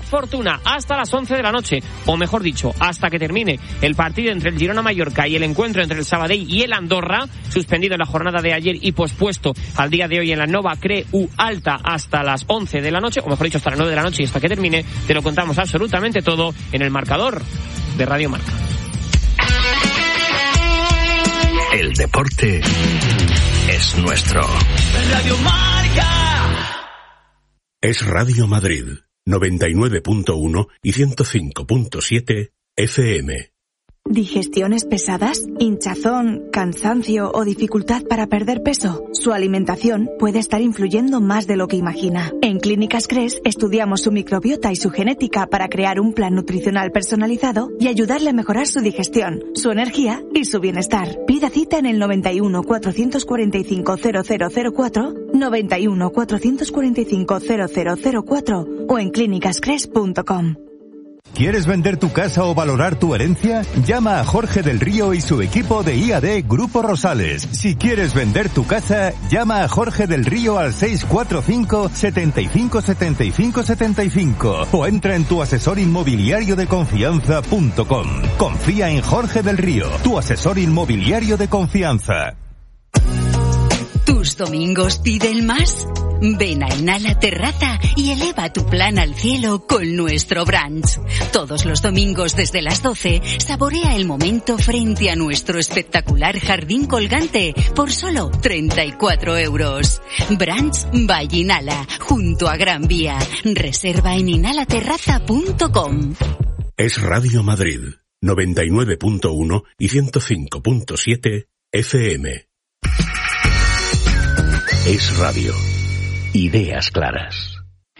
fortuna hasta las 11 de la noche, o mejor dicho, hasta que termine el partido entre el Girona-Mallorca y el encuentro entre el Sabadell y el Andorra, suspendido en la jornada de ayer y pospuesto al día de hoy en la Nova Creu Alta hasta las 11 de la noche, o mejor dicho, hasta las 9 de la noche y hasta que termine. Te lo contamos absolutamente todo en el marcador de Radio Marca. El deporte es nuestro. Radio Marca. Es Radio Madrid, 99.1 y 105.7 FM. ¿Digestiones pesadas? ¿Hinchazón, cansancio o dificultad para perder peso? Su alimentación puede estar influyendo más de lo que imagina. En Clínicas Cres estudiamos su microbiota y su genética para crear un plan nutricional personalizado y ayudarle a mejorar su digestión, su energía y su bienestar. Pida cita en el 91 445 0004, 91 445 0004 o en clínicascres.com. ¿Quieres vender tu casa o valorar tu herencia? Llama a Jorge del Río y su equipo de IAD Grupo Rosales. Si quieres vender tu casa, llama a Jorge del Río al 645 75 75 75 o entra en tuasesorinmobiliariodeconfianza.com. Confía en Jorge del Río, tu asesor inmobiliario de confianza. ¿Tus domingos piden más? Ven a Inhala Terraza y eleva tu plan al cielo con nuestro brunch. Todos los domingos desde las 12, saborea el momento frente a nuestro espectacular jardín colgante por solo 34 euros. Brunch by Inhala, junto a Gran Vía. Reserva en inhalaterraza.com. Es Radio Madrid, 99.1 y 105.7 FM. Es radio. Ideas claras.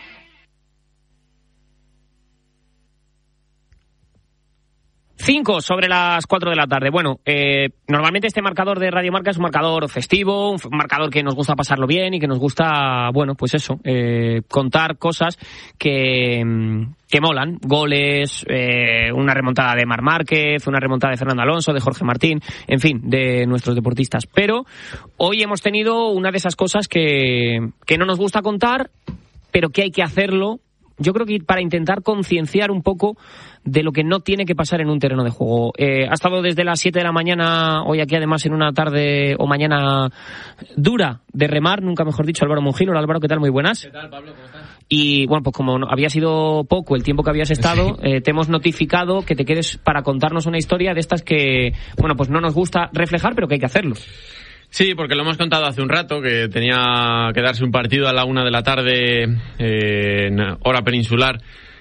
Cinco sobre las 4 de la tarde. Bueno, normalmente este marcador de Radio Marca es un marcador festivo, un marcador que nos gusta pasarlo bien y que nos gusta, bueno, pues eso, contar cosas que molan. Goles, una remontada de Marc Márquez, una remontada de Fernando Alonso, de Jorge Martín, en fin, de nuestros deportistas. Pero hoy hemos tenido una de esas cosas que no nos gusta contar, pero que hay que hacerlo. Yo creo que para intentar concienciar un poco de lo que no tiene que pasar en un terreno de juego. Ha estado desde las 7 de la mañana, hoy aquí además en una tarde o mañana dura de remar, nunca mejor dicho, Álvaro Mungil. Hola Álvaro, ¿qué tal? Muy buenas. ¿Qué tal, Pablo? ¿Cómo estás? Y bueno, pues como había sido poco el tiempo que habías estado, te hemos notificado que te quedes para contarnos una historia de estas que, bueno, pues no nos gusta reflejar, pero que hay que hacerlo. Sí, porque lo hemos contado hace un rato, que tenía que darse un partido a la 1 de la tarde en hora peninsular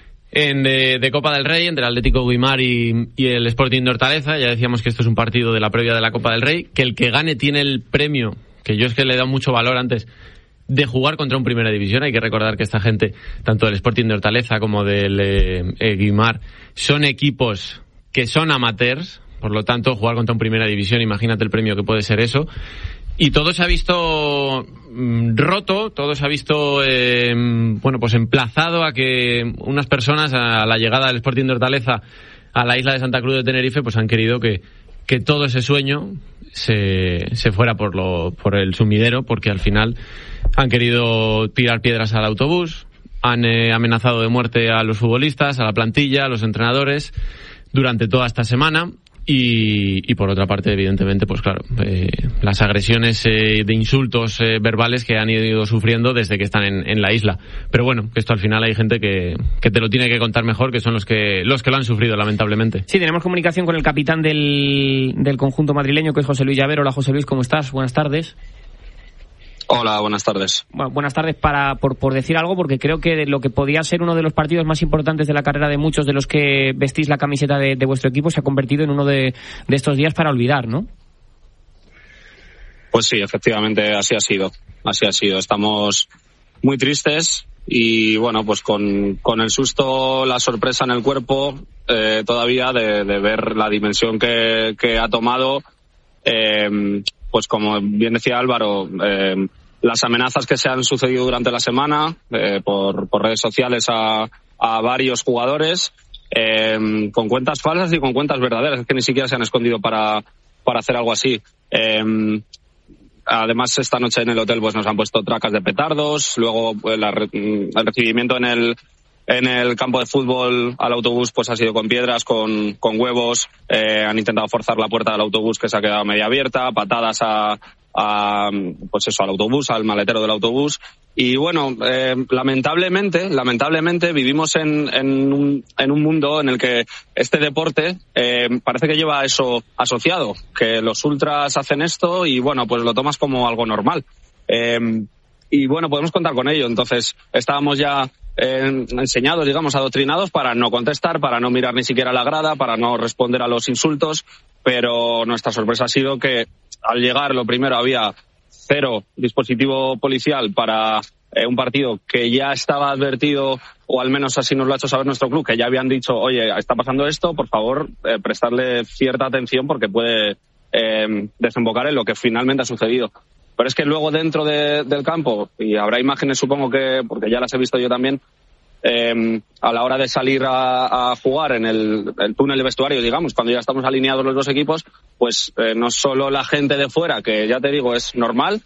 de Copa del Rey entre el Atlético Guimar y el Sporting de Hortaleza. Ya decíamos que esto es un partido de la previa de la Copa del Rey, que el que gane tiene el premio, que yo es que le he dado mucho valor antes, de jugar contra un Primera División. Hay que recordar que esta gente, tanto del Sporting de Hortaleza como del Guimar, son equipos que son amateurs. Por lo tanto, jugar contra un Primera División, imagínate el premio que puede ser eso. Y todo se ha visto roto, todo se ha visto bueno, pues emplazado a que unas personas, a la llegada del Sporting de Hortaleza a la isla de Santa Cruz de Tenerife, pues han querido que todo ese sueño se fuera por el sumidero, porque al final han querido tirar piedras al autobús, han amenazado de muerte a los futbolistas, a la plantilla, a los entrenadores durante toda esta semana. Y por otra parte, evidentemente, pues claro, las agresiones de insultos verbales que han ido sufriendo desde que están en la isla. Pero bueno, que esto al final hay gente que te lo tiene que contar mejor, que son los que lo han sufrido, lamentablemente. Sí, tenemos comunicación con el capitán del conjunto madrileño, que es José Luis Llavero. Hola, José Luis, ¿cómo estás? Buenas tardes. Hola, buenas tardes. Bueno, buenas tardes por decir algo, porque creo que lo que podía ser uno de los partidos más importantes de la carrera de muchos de los que vestís la camiseta de vuestro equipo se ha convertido en uno de estos días para olvidar, ¿no? Pues sí, efectivamente, así ha sido. Estamos muy tristes y bueno, pues con el susto, la sorpresa en el cuerpo todavía de ver la dimensión que ha tomado. Pues como bien decía Álvaro, las amenazas que se han sucedido durante la semana por redes sociales a varios jugadores, con cuentas falsas y con cuentas verdaderas, es que ni siquiera se han escondido para hacer algo así. Además, esta noche en el hotel pues nos han puesto tracas de petardos, luego el recibimiento en en el campo de fútbol al autobús pues ha sido con piedras, con huevos, han intentado forzar la puerta del autobús que se ha quedado media abierta, patadas pues eso, al autobús, al maletero del autobús. Y bueno, lamentablemente vivimos en un mundo en el que este deporte parece que lleva eso asociado, que los ultras hacen esto y bueno, pues lo tomas como algo normal. Y bueno, podemos contar con ello. Entonces estábamos ya enseñados, digamos, adoctrinados para no contestar, para no mirar ni siquiera la grada, para no responder a los insultos, pero nuestra sorpresa ha sido que al llegar, lo primero, había 0 dispositivo policial para un partido que ya estaba advertido, o al menos así nos lo ha hecho saber nuestro club, que ya habían dicho, oye, está pasando esto, por favor, prestarle cierta atención porque puede desembocar en lo que finalmente ha sucedido. Pero es que luego dentro del campo, y habrá imágenes supongo que, porque ya las he visto yo también, a la hora de salir a jugar en el túnel de vestuario, digamos, cuando ya estamos alineados los dos equipos, pues no solo la gente de fuera, que ya te digo es normal,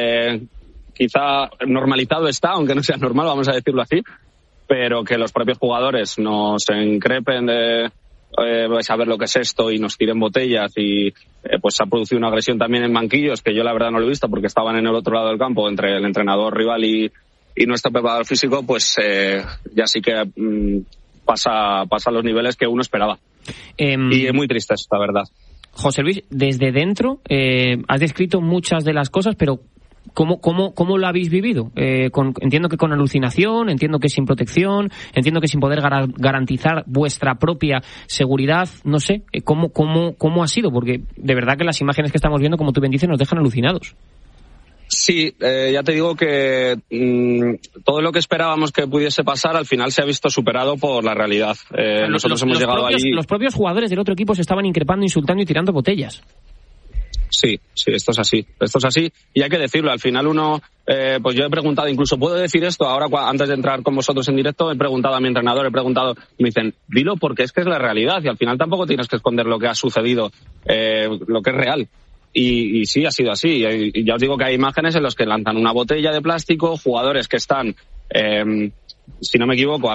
quizá normalizado está, aunque no sea normal, vamos a decirlo así, pero que los propios jugadores nos increpen de vais a ver lo que es esto y nos tiren botellas y pues se ha producido una agresión también en banquillos, que yo la verdad no lo he visto porque estaban en el otro lado del campo entre el entrenador rival y nuestro preparador físico, pues ya sí que pasa los niveles que uno esperaba. Y es muy triste, la verdad. José Luis, desde dentro has descrito muchas de las cosas, pero ¿cómo lo habéis vivido? Entiendo que con alucinación, entiendo que sin protección, entiendo que sin poder garantizar vuestra propia seguridad, no sé, ¿cómo ha sido? Porque de verdad que las imágenes que estamos viendo, como tú bien dices, nos dejan alucinados. Sí, ya te digo que todo lo que esperábamos que pudiese pasar al final se ha visto superado por la realidad. Nosotros hemos llegado allí. Los propios jugadores del otro equipo se estaban increpando, insultando y tirando botellas. Sí, esto es así. Y hay que decirlo, al final uno, pues yo he preguntado, incluso puedo decir esto, ahora antes de entrar con vosotros en directo, he preguntado a mi entrenador, me dicen, dilo porque es que es la realidad y al final tampoco tienes que esconder lo que ha sucedido, lo que es real. Y sí, ha sido así. Y ya os digo que hay imágenes en las que lanzan una botella de plástico, jugadores que están, si no me equivoco,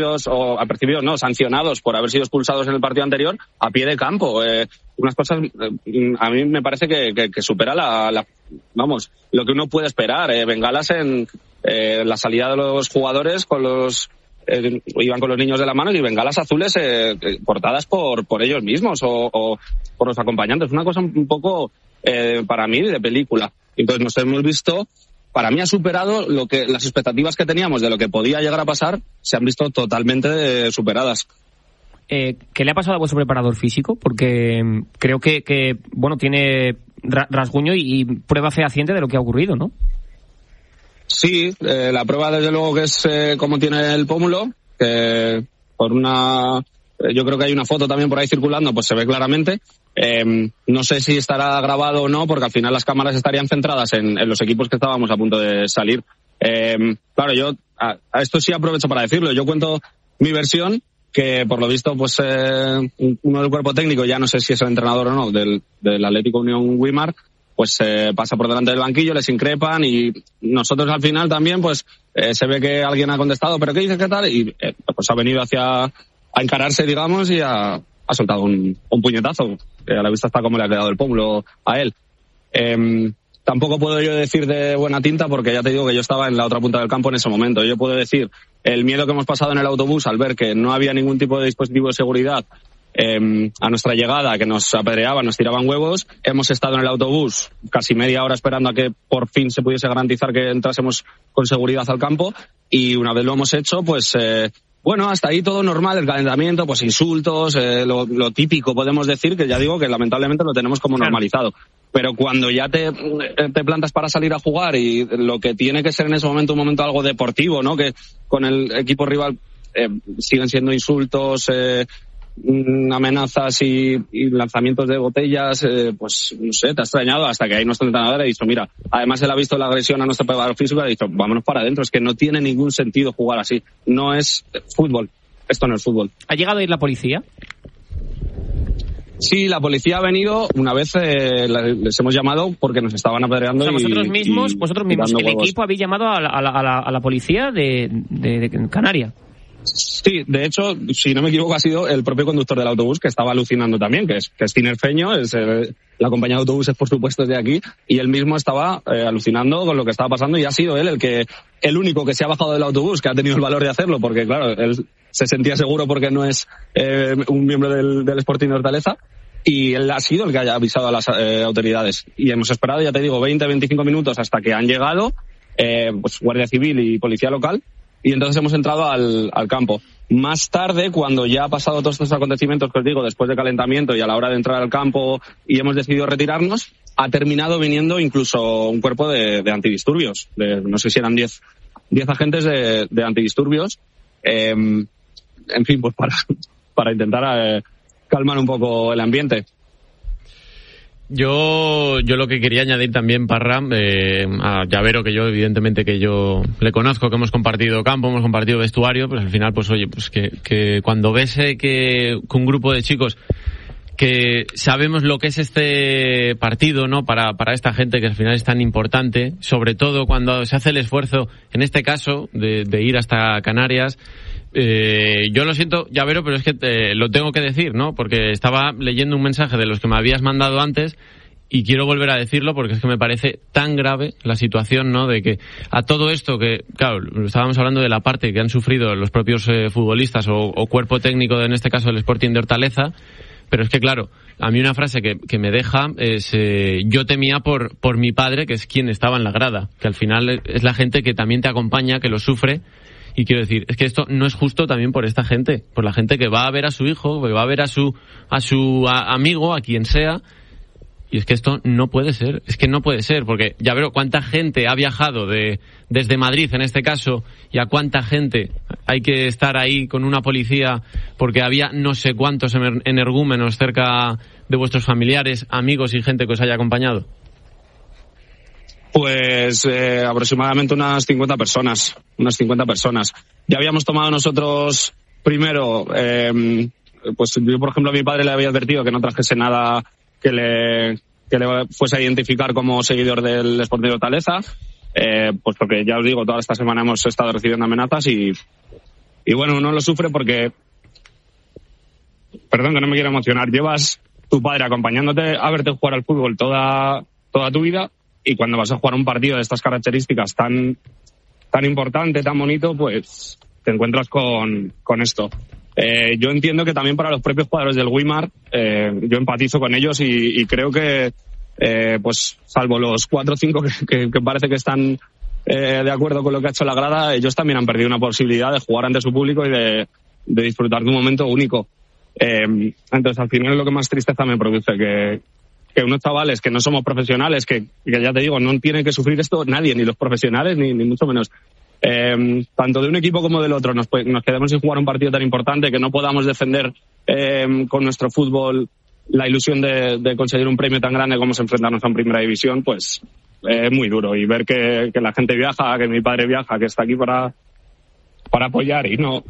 sancionados por haber sido expulsados en el partido anterior, a pie de campo. Unas cosas, a mí me parece que supera vamos, lo que uno puede esperar. Bengalas en la salida de los jugadores iban con los niños de la mano y bengalas azules portadas por ellos mismos o por los acompañantes. Una cosa un poco, para mí, de película. Entonces nos hemos visto, para mí ha superado las expectativas que teníamos de lo que podía llegar a pasar, se han visto totalmente superadas. ¿Qué le ha pasado a vuestro preparador físico? Porque creo que bueno, tiene rasguño y prueba fehaciente de lo que ha ocurrido, ¿no? Sí, la prueba desde luego que es cómo tiene el pómulo, que yo creo que hay una foto también por ahí circulando, pues se ve claramente. No sé si estará grabado o no, porque al final las cámaras estarían centradas en los equipos que estábamos a punto de salir. Claro, yo a esto sí aprovecho para decirlo. Yo cuento mi versión, que por lo visto pues uno del cuerpo técnico, ya no sé si es el entrenador o no, del Atlético Unión Guimar, pues pasa por delante del banquillo, les increpan y nosotros al final también pues se ve que alguien ha contestado, ¿pero qué dices, qué tal? Y pues ha venido a encararse, digamos, y ha soltado un puñetazo, que a la vista está como le ha quedado el pómulo a él. Tampoco puedo yo decir de buena tinta porque ya te digo que yo estaba en la otra punta del campo en ese momento. Yo puedo decir el miedo que hemos pasado en el autobús al ver que no había ningún tipo de dispositivo de seguridad a nuestra llegada, que nos apedreaban, nos tiraban huevos. Hemos estado en el autobús casi media hora esperando a que por fin se pudiese garantizar que entrásemos con seguridad al campo y una vez lo hemos hecho, pues bueno, hasta ahí todo normal, el calentamiento, pues insultos, lo típico podemos decir, que ya digo que lamentablemente lo tenemos como normalizado. Pero cuando ya te plantas para salir a jugar y lo que tiene que ser en ese momento un momento algo deportivo, ¿no? Que con el equipo rival siguen siendo insultos, amenazas y lanzamientos de botellas, pues no sé, te ha extrañado hasta que ahí nuestro entrenador ha dicho, mira, además él ha visto la agresión a nuestro preparador físico y ha dicho, vámonos para adentro, es que no tiene ningún sentido jugar así, no es fútbol, esto no es fútbol. ¿Ha llegado a ir la policía? Sí, la policía ha venido, una vez les hemos llamado porque nos estaban apedreando. O sea, vosotros mismos, el equipo habéis llamado a la policía de Canarias. Sí, de hecho, si no me equivoco, ha sido el propio conductor del autobús que estaba alucinando también, que es tinerfeño, la compañía de autobuses, por supuesto, es de aquí, y él mismo estaba alucinando con lo que estaba pasando, y ha sido él el único que se ha bajado del autobús, que ha tenido el valor de hacerlo, porque claro, él se sentía seguro porque no es un miembro del Sporting de Hortaleza, y él ha sido el que haya avisado a las autoridades. Y hemos esperado, ya te digo, 20-25 minutos hasta que han llegado pues Guardia Civil y Policía Local, y entonces hemos entrado al campo. Más tarde, cuando ya ha pasado todos estos acontecimientos que os digo, después de calentamiento y a la hora de entrar al campo y hemos decidido retirarnos, ha terminado viniendo incluso un cuerpo de antidisturbios. No sé si eran 10 agentes de antidisturbios. En fin, pues para intentar calmar un poco el ambiente. Yo lo que quería añadir también, Parra, a Llavero, que yo evidentemente que yo le conozco, que hemos compartido campo, hemos compartido vestuario, pues al final, pues oye, pues que cuando ves que un grupo de chicos que sabemos lo que es este partido, ¿no? Para esta gente que al final es tan importante, sobre todo cuando se hace el esfuerzo, en este caso, de ir hasta Canarias. Yo lo siento, Llavero, pero es que lo tengo que decir, ¿no? Porque estaba leyendo un mensaje de los que me habías mandado antes y quiero volver a decirlo porque es que me parece tan grave la situación, ¿no? De que a todo esto que, claro, estábamos hablando de la parte que han sufrido los propios futbolistas o cuerpo técnico, en este caso del Sporting de Hortaleza, pero es que, claro, a mí una frase que me deja es yo temía por mi padre, que es quien estaba en la grada, que al final es la gente que también te acompaña, que lo sufre. Y quiero decir, es que esto no es justo también por esta gente, por la gente que va a ver a su hijo, que va a ver a su amigo, a quien sea. Y es que esto no puede ser, porque ya veo cuánta gente ha viajado desde Madrid, en este caso, y a cuánta gente hay que estar ahí con una policía porque había no sé cuántos energúmenos cerca de vuestros familiares, amigos y gente que os haya acompañado. Pues aproximadamente unas 50 personas. Ya habíamos tomado nosotros primero, pues yo por ejemplo a mi padre le había advertido que no trajese nada que le fuese a identificar como seguidor del Sporting de Hortaleza, pues porque ya os digo, toda esta semana hemos estado recibiendo amenazas y bueno, uno lo sufre porque, perdón que no me quiero emocionar, llevas tu padre acompañándote a verte jugar al fútbol toda tu vida. Y cuando vas a jugar un partido de estas características tan importante, tan bonito, pues te encuentras con esto. Yo entiendo que también para los propios jugadores del Guimar, yo empatizo con ellos y creo que, pues salvo los 4 o 5 que parece que están de acuerdo con lo que ha hecho la grada, ellos también han perdido una posibilidad de jugar ante su público y de disfrutar de un momento único. Entonces al final es lo que más tristeza me produce, que unos chavales que no somos profesionales, que ya te digo, no tienen que sufrir esto nadie, ni los profesionales, ni mucho menos. Tanto de un equipo como del otro, nos quedemos sin jugar un partido tan importante, que no podamos defender con nuestro fútbol la ilusión de conseguir un premio tan grande como es enfrentarnos a una primera división, pues es muy duro. Y ver que la gente viaja, que mi padre viaja, que está aquí para apoyar y no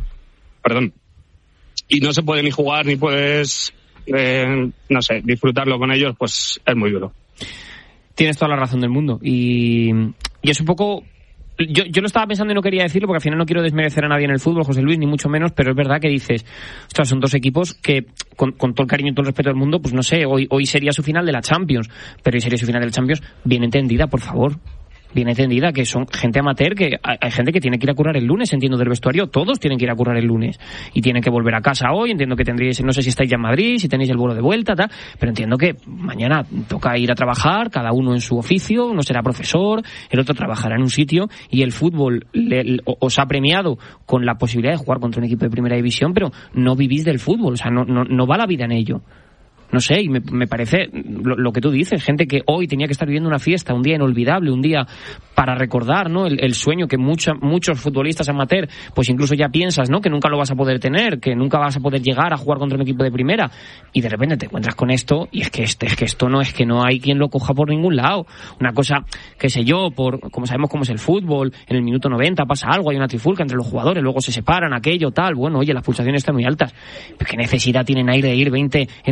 se puede ni jugar, ni puedes... no sé, disfrutarlo con ellos, pues es muy duro. Tienes toda la razón del mundo y es un poco... Yo lo estaba pensando y no quería decirlo porque al final no quiero desmerecer a nadie en el fútbol, José Luis, ni mucho menos, pero es verdad que dices, ostras, son dos equipos que con todo el cariño y todo el respeto del mundo, pues no sé, hoy sería su final de la Champions, pero hoy sería su final de la Champions bien entendida, por favor. Bien entendida, que son gente amateur, que hay gente que tiene que ir a currar el lunes, entiendo, del vestuario, todos tienen que ir a currar el lunes y tienen que volver a casa hoy, entiendo que tendréis, no sé si estáis ya en Madrid, si tenéis el vuelo de vuelta, tal, pero entiendo que mañana toca ir a trabajar, cada uno en su oficio, uno será profesor, el otro trabajará en un sitio y el fútbol os ha premiado con la posibilidad de jugar contra un equipo de primera división, pero no vivís del fútbol, o sea, no va la vida en ello. No sé, y me parece lo que tú dices, gente que hoy tenía que estar viviendo una fiesta, un día inolvidable, un día para recordar, ¿no? El sueño que muchos futbolistas amateur, pues incluso ya piensas, ¿no? Que nunca lo vas a poder tener, que nunca vas a poder llegar a jugar contra un equipo de primera, y de repente te encuentras con esto, y es que esto no hay quien lo coja por ningún lado. Una cosa, qué sé yo, como sabemos cómo es el fútbol, en el minuto 90 pasa algo, hay una trifulca entre los jugadores, luego se separan, aquello, tal, bueno, oye, las pulsaciones están muy altas, pero ¿qué necesidad tienen ahí de ir 20 energúmenos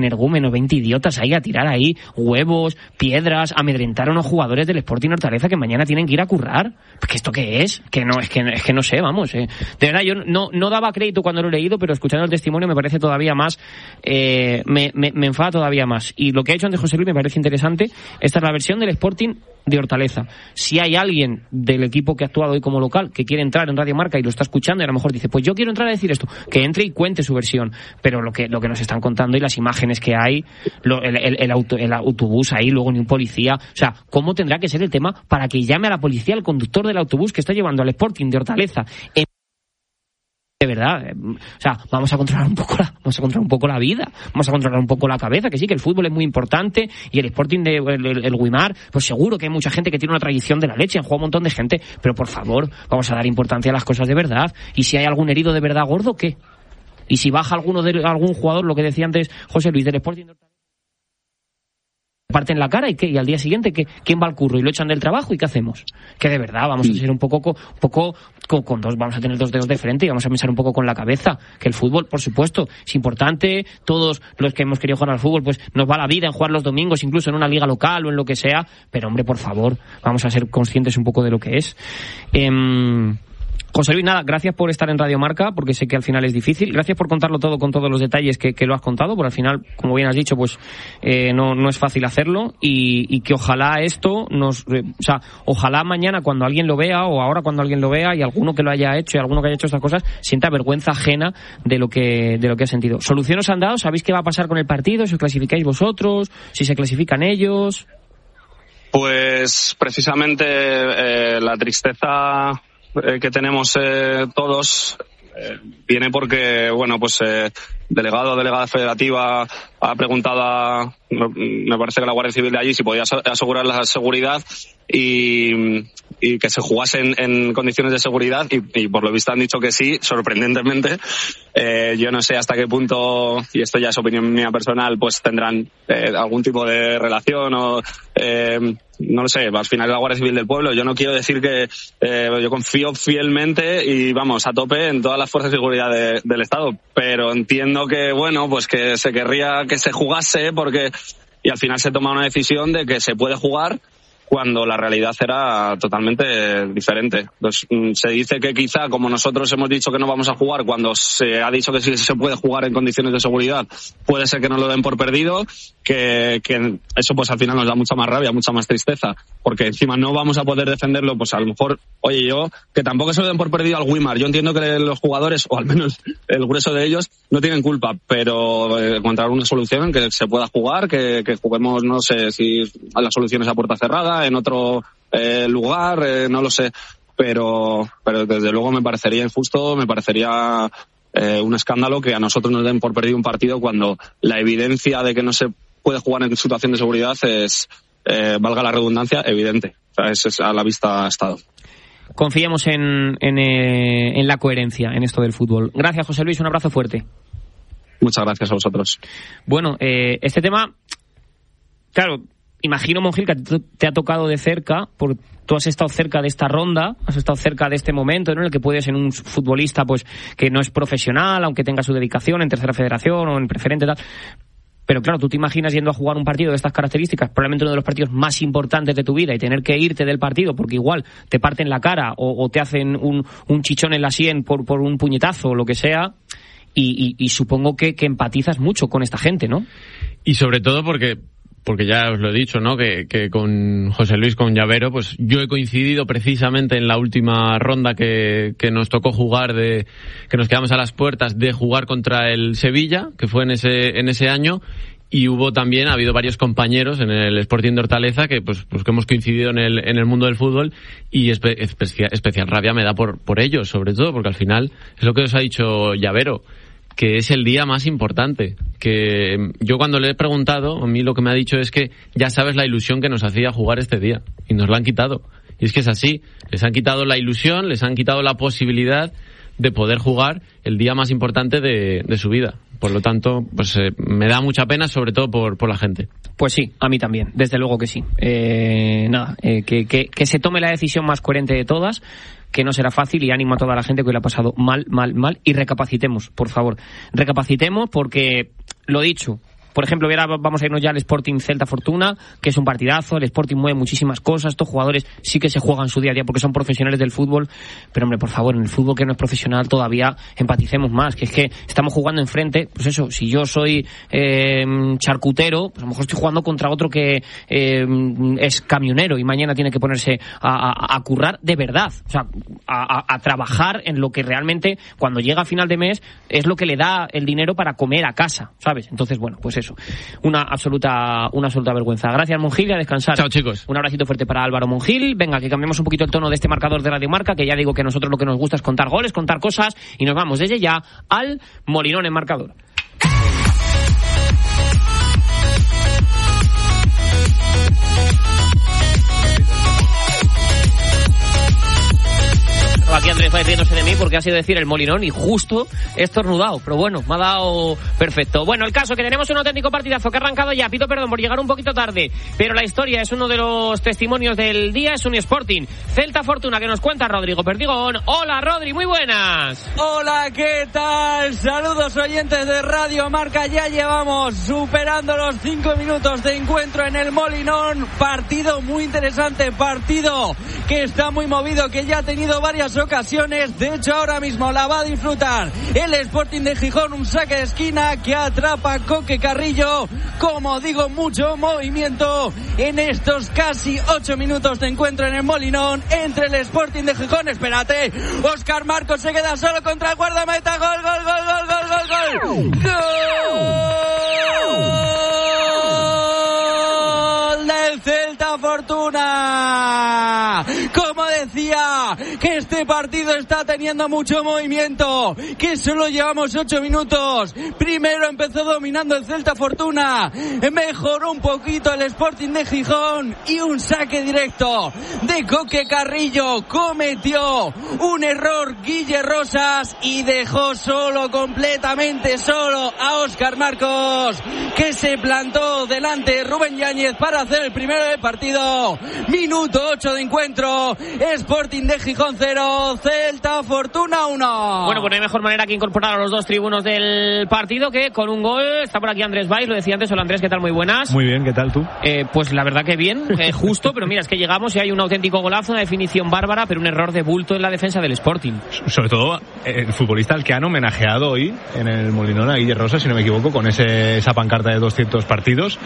menos 20 idiotas ahí a tirar ahí huevos, piedras, amedrentar a unos jugadores del Sporting Hortaleza que mañana tienen que ir a currar. ¿Que esto qué es? Que no sé, vamos. De verdad, yo no daba crédito cuando lo he leído, pero escuchando el testimonio me parece todavía más, me enfada todavía más. Y lo que ha hecho antes José Luis me parece interesante. Esta es la versión del Sporting de Hortaleza. Si hay alguien del equipo que ha actuado hoy como local que quiere entrar en Radio Marca y lo está escuchando y a lo mejor dice, pues yo quiero entrar a decir esto, que entre y cuente su versión. Pero lo que nos están contando y las imágenes que hay, el autobús ahí, luego ni un policía, o sea, ¿cómo tendrá que ser el tema para que llame a la policía el conductor del autobús que está llevando al Sporting de Hortaleza? De verdad, o sea, vamos a controlar un poco la vida, vamos a controlar un poco la cabeza, que sí, que el fútbol es muy importante y el Sporting de el Guimar, pues seguro que hay mucha gente que tiene una tradición de la leche, han jugado un montón de gente, pero por favor, vamos a dar importancia a las cosas de verdad. Y si hay algún herido de verdad gordo, ¿qué? Y si baja algún jugador, lo que decía antes José Luis, del Sporting de parte en la cara, ¿y qué? Y al día siguiente, ¿quién va al curro? Y lo echan del trabajo, ¿y qué hacemos? Que de verdad vamos a ser un poco con dos, vamos a tener dos dedos de frente y vamos a pensar un poco con la cabeza, que el fútbol, por supuesto, es importante. Todos los que hemos querido jugar al fútbol, pues nos va la vida en jugar los domingos, incluso en una liga local o en lo que sea, pero hombre, por favor, vamos a ser conscientes un poco de lo que es. José Luis, nada, gracias por estar en Radio Marca, porque sé que al final es difícil. Gracias por contarlo todo con todos los detalles que lo has contado, porque al final, como bien has dicho, pues no es fácil hacerlo y que ojalá esto ojalá mañana cuando alguien lo vea o ahora cuando alguien lo vea y alguno que lo haya hecho y alguno que haya hecho estas cosas sienta vergüenza ajena de lo que ha sentido. ¿Solución os han dado? ¿Sabéis qué va a pasar con el partido? ¿Si os clasificáis vosotros? ¿Si se clasifican ellos? Pues precisamente la tristeza que tenemos todos viene porque, bueno, pues delegado o delegada federativa ha preguntado me parece que la Guardia Civil de allí si podía asegurar la seguridad y que se jugase en condiciones de seguridad y por lo visto han dicho que sí, sorprendentemente. Yo no sé hasta qué punto, y esto ya es opinión mía personal, pues tendrán algún tipo de relación o no lo sé, al final es la Guardia Civil del pueblo. Yo no quiero decir que yo confío fielmente y vamos a tope en todas las fuerzas de seguridad del Estado, pero entiendo que, bueno, pues que se querría que se jugase y al final se toma una decisión de que se puede jugar cuando la realidad era totalmente diferente. Entonces, se dice que quizá, como nosotros hemos dicho que no vamos a jugar, cuando se ha dicho que sí se puede jugar en condiciones de seguridad, puede ser que nos lo den por perdido, que eso pues al final nos da mucha más rabia, mucha más tristeza, porque encima no vamos a poder defenderlo, pues a lo mejor, oye, yo, que tampoco se lo den por perdido al Guimar, yo entiendo que los jugadores, o al menos el grueso de ellos, no tienen culpa, pero encontrar una solución en que se pueda jugar, que juguemos, no sé si la solución es a puerta cerrada, en otro lugar, no lo sé, pero desde luego me parecería injusto, me parecería un escándalo que a nosotros nos den por perdido un partido cuando la evidencia de que no se puede jugar en situación de seguridad es, valga la redundancia, evidente. O sea, es a la vista ha estado. Confiemos en la coherencia en esto del fútbol. Gracias, José Luis, un abrazo fuerte. Muchas gracias a vosotros. Bueno, este tema, claro, imagino, Monjil, que te ha tocado de cerca, porque tú has estado cerca de esta ronda, has estado cerca de este momento, ¿no?, en el que puedes ser un futbolista pues que no es profesional, aunque tenga su dedicación en tercera federación o en preferente, tal. Pero claro, tú te imaginas yendo a jugar un partido de estas características, probablemente uno de los partidos más importantes de tu vida, y tener que irte del partido porque igual te parten la cara o te hacen un chichón en la sien por un puñetazo o lo que sea, y supongo que empatizas mucho con esta gente, ¿no? Y sobre todo porque ya os lo he dicho, ¿no?, que con José Luis, con Llavero, pues yo he coincidido precisamente en la última ronda que nos tocó jugar, que nos quedamos a las puertas de jugar contra el Sevilla, que fue en ese año, y ha habido varios compañeros en el Sporting de Hortaleza que pues que hemos coincidido en el mundo del fútbol, y especial rabia me da por ellos, sobre todo porque al final es lo que os ha dicho Llavero, que es el día más importante. Que yo cuando le he preguntado, a mí lo que me ha dicho es que ya sabes la ilusión que nos hacía jugar este día, y nos la han quitado. Y es que es así, les han quitado la ilusión, les han quitado la posibilidad de poder jugar el día más importante de su vida. Por lo tanto, pues me da mucha pena, sobre todo por la gente. Pues sí, a mí también, desde luego que sí. Que se tome la decisión más coherente de todas, que no será fácil, y ánimo a toda la gente que le ha pasado mal, y recapacitemos, por favor. Recapacitemos porque, lo dicho, por ejemplo, vamos a irnos ya al Sporting Celta Fortuna, que es un partidazo. El Sporting mueve muchísimas cosas. Estos jugadores sí que se juegan su día a día porque son profesionales del fútbol. Pero, hombre, por favor, en el fútbol que no es profesional todavía empaticemos más. Que es que estamos jugando enfrente, pues eso, si yo soy charcutero, pues a lo mejor estoy jugando contra otro que es camionero y mañana tiene que ponerse a currar de verdad. O sea, a trabajar en lo que realmente, cuando llega a final de mes, es lo que le da el dinero para comer a casa, ¿sabes? Entonces, bueno, pues eso. Una absoluta vergüenza. Gracias, Monjil, y a descansar. Chao, chicos. Un abracito fuerte para Álvaro Monjil. Venga, que cambiemos un poquito el tono de este marcador de Radio Marca, que ya digo que a nosotros lo que nos gusta es contar goles, contar cosas, y nos vamos desde ya al Molinón en marcador. Aquí Andrés va riéndose de mí porque ha sido decir el Molinón y justo he estornudado, pero bueno, me ha dado perfecto. Bueno, el caso que tenemos un auténtico partidazo que ha arrancado ya. Pido perdón por llegar un poquito tarde, pero la historia es uno de los testimonios del día. Es un Sporting Celta Fortuna que nos cuenta Rodrigo Perdigón. Hola, Rodri, muy buenas. Hola, ¿qué tal? Saludos, oyentes de Radio Marca. Ya llevamos superando los 5 minutos de encuentro en el Molinón. Partido muy interesante, partido que está muy movido, que ya ha tenido varias ocasiones. De hecho, ahora mismo la va a disfrutar el Sporting de Gijón. Un saque de esquina que atrapa Coque Carrillo. Como digo, mucho movimiento en estos casi 8 minutos de encuentro en el Molinón entre el Sporting de Gijón. Espérate, Óscar Marcos se queda solo contra el guardameta. Gol, gol, gol, gol, gol, gol, gol. ¡Gol del Celta Fortuna! Como decía, que este partido está teniendo mucho movimiento, que solo llevamos 8 minutos. Primero empezó dominando el Celta Fortuna, mejoró un poquito el Sporting de Gijón y un saque directo de Coque Carrillo. Cometió un error Guille Rosas y dejó solo, completamente solo, a Óscar Marcos, que se plantó delante de Rubén Yáñez para hacer el primero del partido. Minuto 8 de encuentro. Sporting de Gijón 0, Celta Fortuna 1. Bueno, pues no hay mejor manera que incorporar a los dos tribunos del partido que con un gol. Está por aquí Andrés Valls, lo decía antes. Hola, Andrés, ¿qué tal? Muy buenas. Muy bien, ¿qué tal tú? Pues la verdad que bien, justo, pero mira, es que llegamos y hay un auténtico golazo, una definición bárbara, pero un error de bulto en la defensa del Sporting. Sobre todo el futbolista al que han homenajeado hoy en el Molinón, a Guille Rosas, si no me equivoco, con esa pancarta de 200 partidos.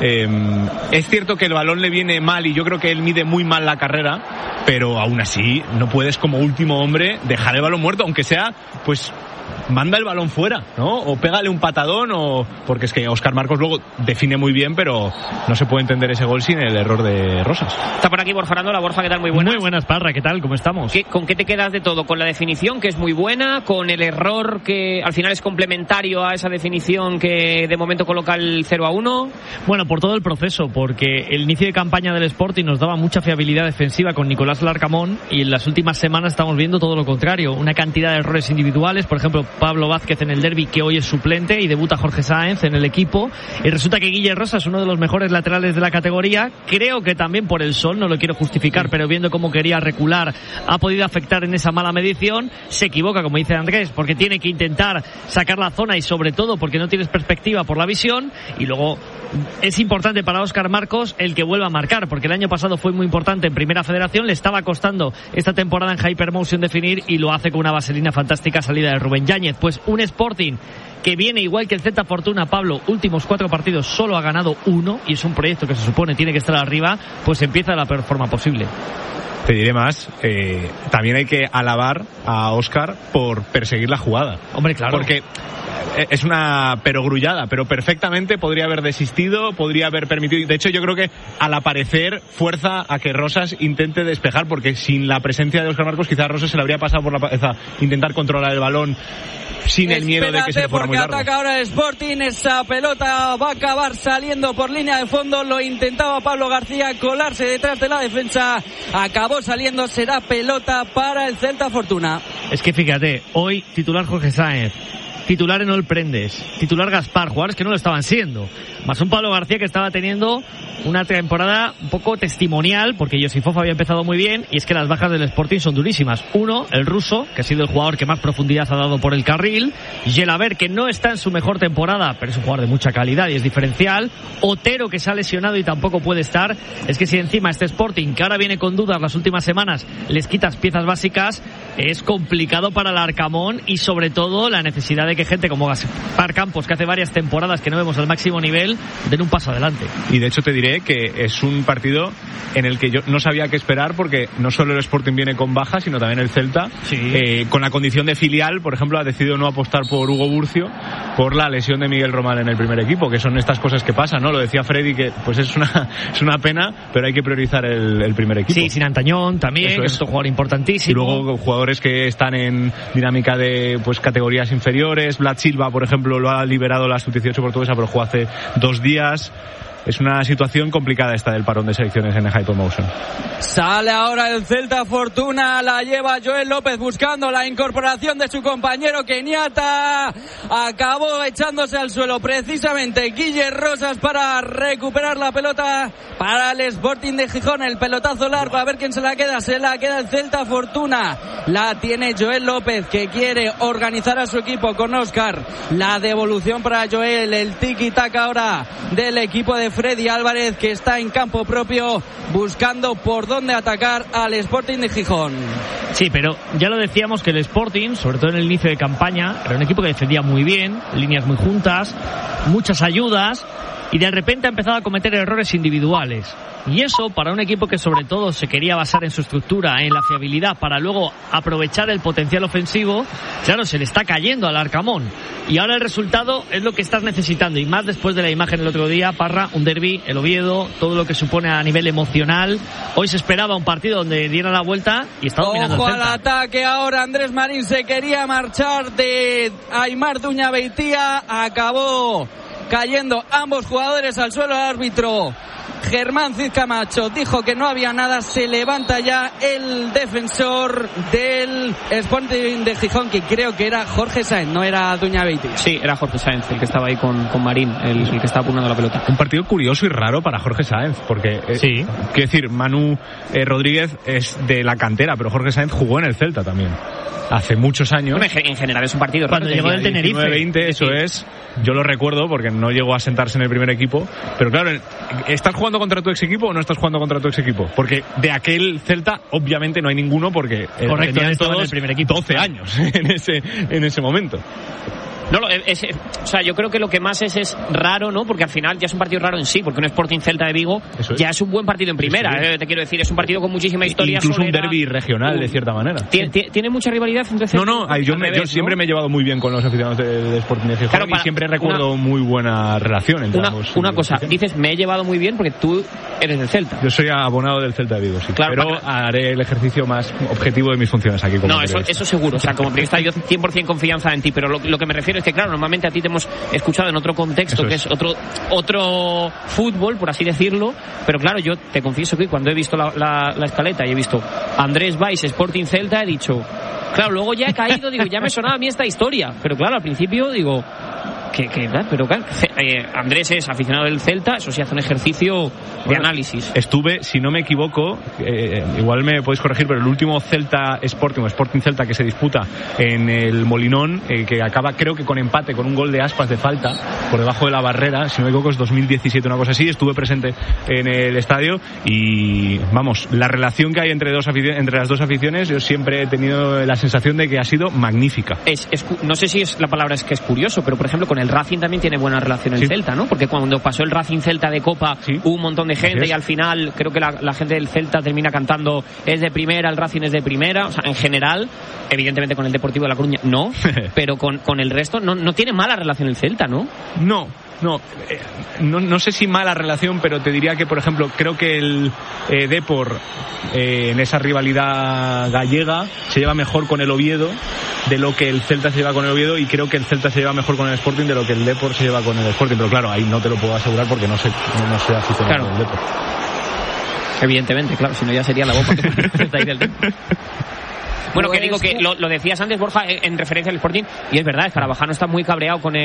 Es cierto que el balón le viene mal y yo creo que él mide muy mal la carrera, pero aún así no puedes como último hombre dejar el balón muerto, aunque sea, pues manda el balón fuera, ¿no? O pégale un patadón, o porque es que Óscar Marcos luego define muy bien, pero no se puede entender ese gol sin el error de Rosas. Está por aquí Borja Aranda. Borja, ¿qué tal? Muy buenas. Muy buenas, Parra, ¿qué tal? ¿Cómo estamos? ¿Con qué te quedas de todo? ¿Con la definición, que es muy buena? ¿Con el error que al final es complementario a esa definición que de momento coloca el 0-1? Bueno, por todo el proceso, porque el inicio de campaña del Sporting nos daba mucha fiabilidad defensiva con Nicolás Larcamón, y en las últimas semanas estamos viendo todo lo contrario, una cantidad de errores individuales. Por ejemplo, Pablo Vázquez en el derbi, que hoy es suplente, y debuta Jorge Sáenz en el equipo, y resulta que Guille Rosas, uno de los mejores laterales de la categoría, creo que también por el sol, no lo quiero justificar, pero viendo cómo quería recular, ha podido afectar en esa mala medición. Se equivoca, como dice Andrés, porque tiene que intentar sacar la zona y sobre todo porque no tienes perspectiva por la visión. Y luego es importante para Óscar Marcos el que vuelva a marcar, porque el año pasado fue muy importante en Primera Federación, le estaba costando esta temporada en Hypermotion definir, y lo hace con una vaselina fantástica salida de Rubén Yáñez. Pues un Sporting que viene igual que el Celta Fortuna, Pablo, últimos 4 partidos solo ha ganado 1, y es un proyecto que se supone tiene que estar arriba, pues empieza de la peor forma posible. Te diré más, también hay que alabar a Óscar por perseguir la jugada. Hombre, claro. Porque es una perogrullada, pero perfectamente podría haber desistido, podría haber permitido. De hecho, yo creo que al aparecer fuerza a que Rosas intente despejar, porque sin la presencia de Óscar Marcos, quizás Rosas se le habría pasado por la cabeza intentar controlar el balón sin el miedo de que se le fuera muy largo. Porque ataca ahora el Sporting, esa pelota va a acabar saliendo por línea de fondo. Lo intentaba Pablo García colarse detrás de la defensa, acabó saliendo, será pelota para el Celta Fortuna. Es que fíjate, hoy titular Jorge Sáenz, titular Enol Prendes, titular Gaspar, jugadores que no lo estaban siendo, más un Pablo García que estaba teniendo una temporada un poco testimonial, porque Josifov había empezado muy bien, y es que las bajas del Sporting son durísimas. Uno, el ruso, que ha sido el jugador que más profundidad ha dado por el carril; Gelaber, que no está en su mejor temporada, pero es un jugador de mucha calidad y es diferencial; Otero, que se ha lesionado y tampoco puede estar. Es que si encima este Sporting, que ahora viene con dudas las últimas semanas, les quitas piezas básicas, es complicado para el Arcamón, y sobre todo la necesidad de que gente como Gaspar Campos, que hace varias temporadas que no vemos al máximo nivel, den un paso adelante. Y de hecho te diré que es un partido en el que yo no sabía qué esperar, porque no solo el Sporting viene con bajas, sino también el Celta, con la condición de filial. Por ejemplo, ha decidido no apostar por Hugo Burcio por la lesión de Miguel Román en el primer equipo, que son estas cosas que pasan, ¿no? Lo decía Freddy, que pues es una pena, pero hay que priorizar el primer equipo. Sí, sin Antañón también, que es otro jugador importantísimo. Y luego jugadores que están en dinámica de pues categorías inferiores. Vlad Silva, por ejemplo, lo ha liberado la sub-18 portuguesa, pero jugó hace 2 días. Es una situación complicada esta del parón de selecciones en Hypermotion. Sale ahora el Celta Fortuna, la lleva Joel López buscando la incorporación de su compañero keniata. Acabó echándose al suelo precisamente Guille Rosas para recuperar la pelota para el Sporting de Gijón. El pelotazo largo, a ver quién se la queda el Celta Fortuna. La tiene Joel López, que quiere organizar a su equipo con Óscar. La devolución para Joel, el tiki-taka ahora del equipo de Freddy Álvarez, que está en campo propio buscando por dónde atacar al Sporting de Gijón. Sí, pero ya lo decíamos que el Sporting, sobre todo en el inicio de campaña, era un equipo que defendía muy bien, líneas muy juntas, muchas ayudas, y de repente ha empezado a cometer errores individuales. Y eso, para un equipo que sobre todo se quería basar en su estructura, en la fiabilidad, para luego aprovechar el potencial ofensivo, claro, se le está cayendo al Arcamón. Y ahora el resultado es lo que estás necesitando, y más después de la imagen del otro día, Parra, un derbi, el Oviedo, todo lo que supone a nivel emocional. Hoy se esperaba un partido donde diera la vuelta y está dominando el Celta. Ojo al ataque ahora, Andrés Marín se quería marchar de Aimar Duña Beitía, acabó cayendo ambos jugadores al suelo. El árbitro Germán Cid Camacho dijo que no había nada. Se levanta ya el defensor del Sporting de Gijón, que creo que era Jorge Sáenz, no era Duña Beitía. Sí, era Jorge Sáenz el que estaba ahí con Marín, el que estaba apuntando la pelota. Un partido curioso y raro para Jorge Sáenz, porque quiero decir, Manu Rodríguez es de la cantera, pero Jorge Sáenz jugó en el Celta también hace muchos años. Bueno, en general es un partido cuando llegó del Tenerife. 19-20, eso es. Yo lo recuerdo porque no llegó a sentarse en el primer equipo. Pero claro, ¿estás jugando contra tu ex equipo o no estás jugando contra tu ex equipo? Porque de aquel Celta obviamente no hay ninguno, porque tenían todos en el primer equipo, 12 años en ese momento. No, o sea, yo creo que lo que más es raro, ¿no? Porque al final ya es un partido raro en sí, porque un Sporting Celta de Vigo ya es un buen partido en primera. Te quiero decir, es un partido con muchísima historia. Incluso un derbi regional, de cierta manera. ¿Tiene mucha rivalidad entre Celta? No, yo siempre me he llevado muy bien con los aficionados de Sporting de Gijón, claro, y siempre recuerdo muy buena relación entre ambos. Una cosa, dices, me he llevado muy bien porque tú eres del Celta. Yo soy abonado del Celta de Vigo, sí. Claro, pero haré el ejercicio más objetivo de mis funciones aquí. Como eso seguro. O sea, como periodista yo 100% confianza en ti, pero lo que me refiero es que, claro, normalmente a ti te hemos escuchado en otro contexto, que es otro fútbol, por así decirlo, pero claro, yo te confieso que cuando he visto la escaleta y he visto Andrés Valls, Sporting Celta, he dicho, claro, luego ya he caído, digo, ya me sonaba a mí esta historia, pero claro, al principio digo, pero claro, Andrés es aficionado del Celta, eso sí hace un ejercicio de análisis. Estuve, si no me equivoco, igual me podéis corregir, pero el último Celta Sporting o Sporting Celta que se disputa en el Molinón, que acaba creo que con empate, con un gol de Aspas de falta por debajo de la barrera, si no me equivoco es 2017, una cosa así. Estuve presente en el estadio y vamos, la relación que hay entre las dos aficiones, yo siempre he tenido la sensación de que ha sido magnífica. No sé si es la palabra es que es curioso, pero por ejemplo con el Racing también tiene buena relación el Celta, ¿no? Porque cuando pasó el Racing Celta de Copa hubo un montón de gente y al final creo que la gente del Celta termina cantando es de primera, el Racing es de primera. O sea, en general, evidentemente con el Deportivo de La Coruña no, pero con el resto no tiene mala relación el Celta, ¿no? No sé si mala relación, pero te diría que, por ejemplo, creo que el Depor en esa rivalidad gallega se lleva mejor con el Oviedo de lo que el Celta se lleva con el Oviedo, y creo que el Celta se lleva mejor con el Sporting de lo que el Depor se lleva con el Sporting, pero claro, ahí no te lo puedo asegurar porque no sé aficionado del Depor. Evidentemente, claro, si no ya sería la boca que del Depor. Bueno, que digo que lo decías antes, Borja, en referencia al Sporting, y es verdad, Escarabajano está muy cabreado con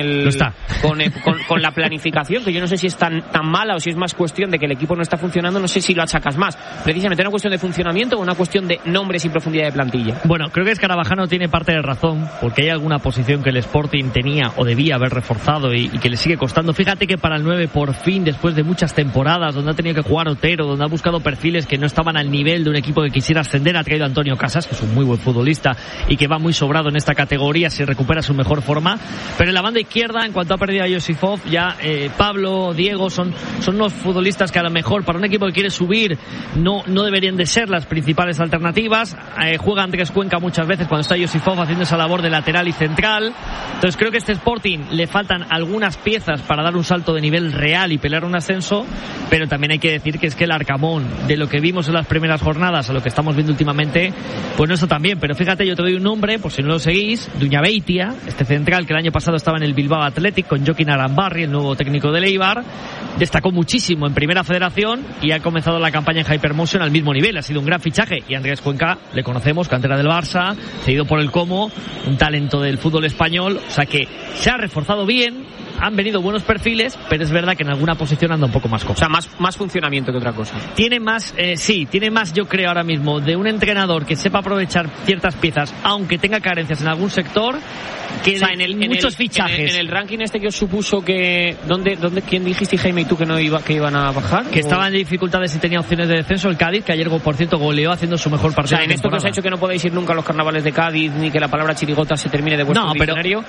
con la planificación, que yo no sé si es tan mala o si es más cuestión de que el equipo no está funcionando, no sé si lo achacas más. Precisamente una cuestión de funcionamiento o una cuestión de nombres y profundidad de plantilla. Bueno, creo que Escarabajano tiene parte de razón, porque hay alguna posición que el Sporting tenía o debía haber reforzado y que le sigue costando. Fíjate que para el 9, por fin, después de muchas temporadas donde ha tenido que jugar Otero, donde ha buscado perfiles que no estaban al nivel de un equipo que quisiera ascender, ha traído a Antonio Casas, que es un muy buen futbolista y que va muy sobrado en esta categoría si recupera su mejor forma. Pero en la banda izquierda, en cuanto ha perdido a Josifov, ya Pablo, Diego son unos futbolistas que a lo mejor para un equipo que quiere subir no deberían de ser las principales alternativas. Juega Andrés Cuenca muchas veces cuando está Josifov haciendo esa labor de lateral y central. Entonces creo que a este Sporting le faltan algunas piezas para dar un salto de nivel real y pelear un ascenso, pero también hay que decir que es que el Arcamón, de lo que vimos en las primeras jornadas a lo que estamos viendo últimamente, pues no está tan bien. Pero fíjate, yo te doy un nombre, por si no lo seguís, Duñabeitia, este central que el año pasado estaba en el Bilbao Athletic con Joaquín Arambarri, el nuevo técnico del Eibar, destacó muchísimo en Primera Federación y ha comenzado la campaña en Hypermotion al mismo nivel. Ha sido un gran fichaje. Y Andrés Cuenca, le conocemos, cantera del Barça, cedido por el Como, un talento del fútbol español, o sea que se ha reforzado bien, han venido buenos perfiles, pero es verdad que en alguna posición anda un poco más cojo. O sea, más funcionamiento que otra cosa. Tiene más, tiene más, yo creo ahora mismo, de un entrenador que sepa aprovechar ciertas piezas, aunque tenga carencias en algún sector, que, o sea, muchos fichajes. En el ranking este que os supuso que ¿quién dijiste, Jaime, y tú, que iban a bajar? Que estaban en dificultades y tenía opciones de descenso el Cádiz, que ayer, por cierto, goleó haciendo su mejor partido. O sea, en esto que os ha hecho que no podéis ir nunca a los carnavales de Cádiz, ni que la palabra chirigota se termine de vuestro diccionario.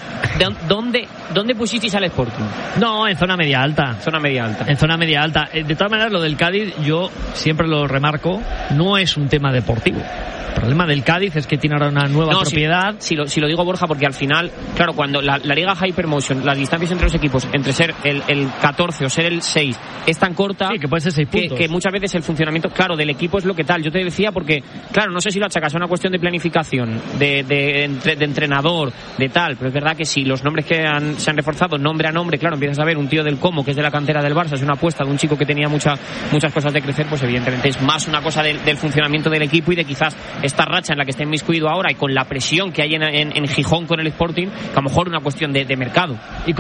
¿Dónde pusisteis al Sporting? No, en zona media alta. En zona media alta. De todas maneras, lo del Cádiz, yo siempre lo remarco, no es un tema deportivo. El problema del Cádiz es que tiene ahora una nueva propiedad. Si lo digo, Borja, porque al final, claro, cuando la Liga Hypermotion, las distancias entre los equipos, entre ser el 14 o ser el 6, es tan corta, sí, que puede ser 6 puntos, que muchas veces el funcionamiento, claro, del equipo es lo que tal. Yo te decía porque, claro, no sé si lo achacas a una cuestión de planificación, de entrenador, de tal, pero es verdad que si los nombres que se han reforzado, nombre a nombre, claro, empiezas a ver un tío del Como, que es de la cantera del Barça, es una apuesta de un chico que tenía muchas cosas de crecer, pues evidentemente es más una cosa del funcionamiento del equipo y de quizás esta racha en la que está inmiscuido ahora y con la presión que hay en Gijón con el Sporting, que a lo mejor una cuestión de mercado. Y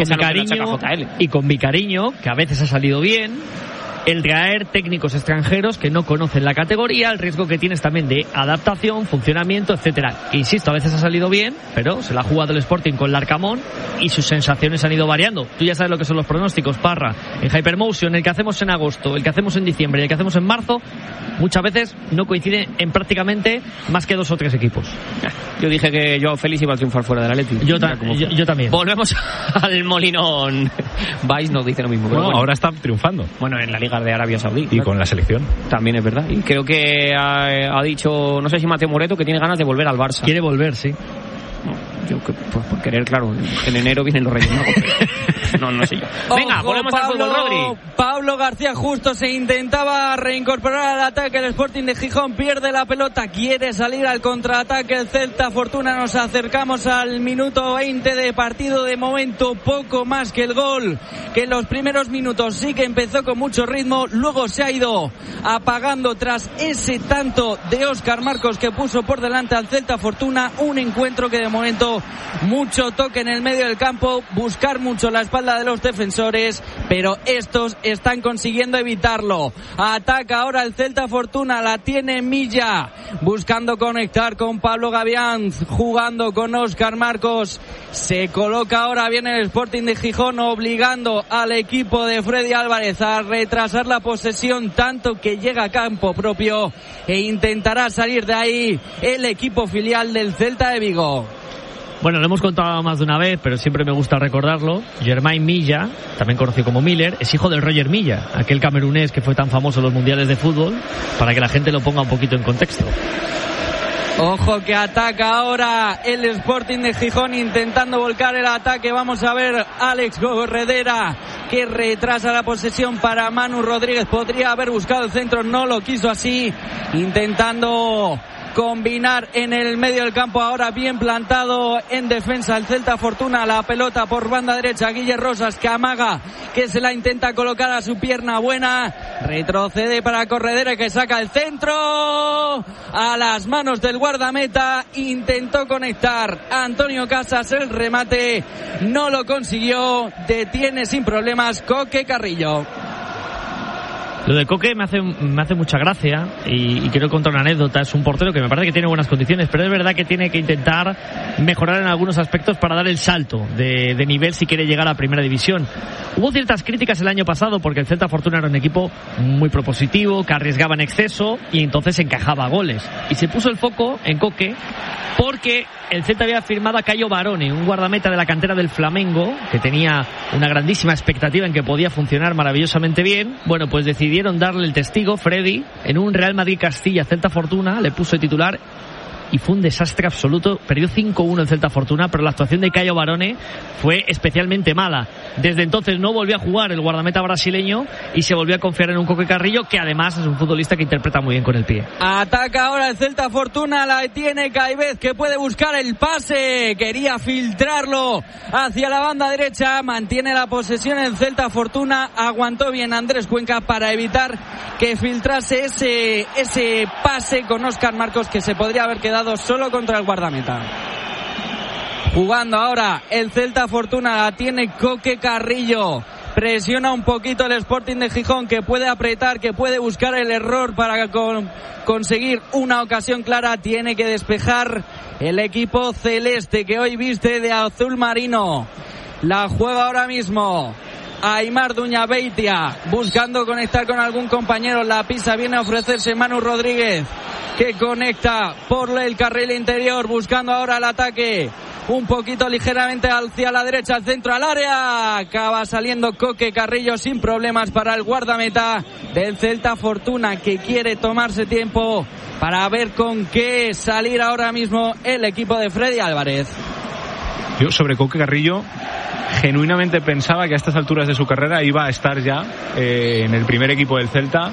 con mi cariño, que a veces ha salido bien, el traer técnicos extranjeros que no conocen la categoría, el riesgo que tienes también de adaptación, funcionamiento, etcétera. Insisto, a veces ha salido bien, pero se la ha jugado el Sporting con el Arcamón y sus sensaciones han ido variando. Tú ya sabes lo que son los pronósticos, Parra. En Hypermotion, el que hacemos en agosto, el que hacemos en diciembre y el que hacemos en marzo, muchas veces no coinciden en prácticamente más que 2 o 3 equipos. Yo dije que Joao Félix iba a triunfar fuera del Atleti. Yo también. Volvemos al Molinón. Vice nos dice lo mismo. Bueno, ahora está triunfando. Bueno, en la Liga de Arabia Saudí. Y claro, con la selección. También es verdad. Y creo que ha dicho, no sé si Mateo Moreto, que tiene ganas de volver al Barça. Quiere volver, sí. Yo, pues por querer, claro, en enero vienen los Reyes Magos. No sé yo. Venga, volvemos al fútbol, Rodri. Pablo García Justo se intentaba reincorporar al ataque. El Sporting de Gijón pierde la pelota, quiere salir al contraataque el Celta Fortuna. Nos acercamos al minuto 20 de partido. De momento poco más que el gol, que en los primeros minutos sí que empezó con mucho ritmo, luego se ha ido apagando tras ese tanto de Óscar Marcos que puso por delante al Celta Fortuna. Un encuentro que de momento mucho toque en el medio del campo, buscar mucho la espalda de los defensores, pero estos están consiguiendo evitarlo. Ataca ahora el Celta Fortuna, la tiene Milla, buscando conectar con Pablo Gavián, jugando con Óscar Marcos. Se coloca ahora bien el Sporting de Gijón, obligando al equipo de Freddy Álvarez a retrasar la posesión tanto que llega a campo propio e intentará salir de ahí el equipo filial del Celta de Vigo. Bueno, lo hemos contado más de una vez, pero siempre me gusta recordarlo. Germain Milla, también conocido como Miller, es hijo del Roger Milla, aquel camerunés que fue tan famoso en los mundiales de fútbol, para que la gente lo ponga un poquito en contexto. Ojo que ataca ahora el Sporting de Gijón intentando volcar el ataque. Vamos a ver Alex Gorredera que retrasa la posesión para Manu Rodríguez. Podría haber buscado el centro, no lo quiso así. Intentando combinar en el medio del campo, ahora bien plantado en defensa el Celta Fortuna, la pelota por banda derecha, Guille Rosas que amaga, que se la intenta colocar a su pierna buena, Retrocede para Corredera, que saca el centro a las manos del guardameta. Intentó conectar Antonio Casas, el remate no lo consiguió. Detiene sin problemas Coque Carrillo. Lo de Coque me hace mucha gracia y quiero contar una anécdota. Es un portero que me parece que tiene buenas condiciones, pero es verdad que tiene que intentar mejorar en algunos aspectos para dar el salto de nivel si quiere llegar a Primera División. Hubo ciertas críticas el año pasado porque el Celta Fortuna era un equipo muy propositivo, que arriesgaba en exceso y entonces encajaba goles. Y se puso el foco en Coque porque el Celta había firmado a Caio Barone, un guardameta de la cantera del Flamengo, que tenía una grandísima expectativa en que podía funcionar maravillosamente bien. Bueno, pues decidieron darle el testigo, Freddy, en un Real Madrid-Castilla Celta Fortuna, le puso de titular y fue un desastre absoluto. Perdió 5-1 el Celta Fortuna, pero la actuación de Caio Barone fue especialmente mala. Desde entonces no volvió a jugar el guardameta brasileño y se volvió a confiar en un Coque Carrillo, que además es un futbolista que interpreta muy bien con el pie. Ataca ahora el Celta Fortuna, la tiene Caivez, que puede buscar el pase, quería filtrarlo hacia la banda derecha, mantiene la posesión el Celta Fortuna, aguantó bien Andrés Cuenca para evitar que filtrase ese pase con Óscar Marcos, que se podría haber quedado solo contra el guardameta. Jugando ahora el Celta Fortuna, la tiene Coque Carrillo. Presiona un poquito el Sporting de Gijón, que puede apretar, que puede buscar el error para conseguir una ocasión clara. Tiene que despejar el equipo celeste, que hoy viste de azul marino. La juega ahora mismo Aimar Duñabeitia, buscando conectar con algún compañero. La pisa, viene a ofrecerse Manu Rodríguez, que conecta por el carril interior, buscando ahora el ataque un poquito ligeramente hacia la derecha, al centro, al área. Acaba saliendo Coque Carrillo sin problemas para el guardameta del Celta Fortuna, que quiere tomarse tiempo para ver con qué salir ahora mismo el equipo de Freddy Álvarez. Yo sobre Coque Carrillo genuinamente pensaba que a estas alturas de su carrera iba a estar ya en el primer equipo del Celta,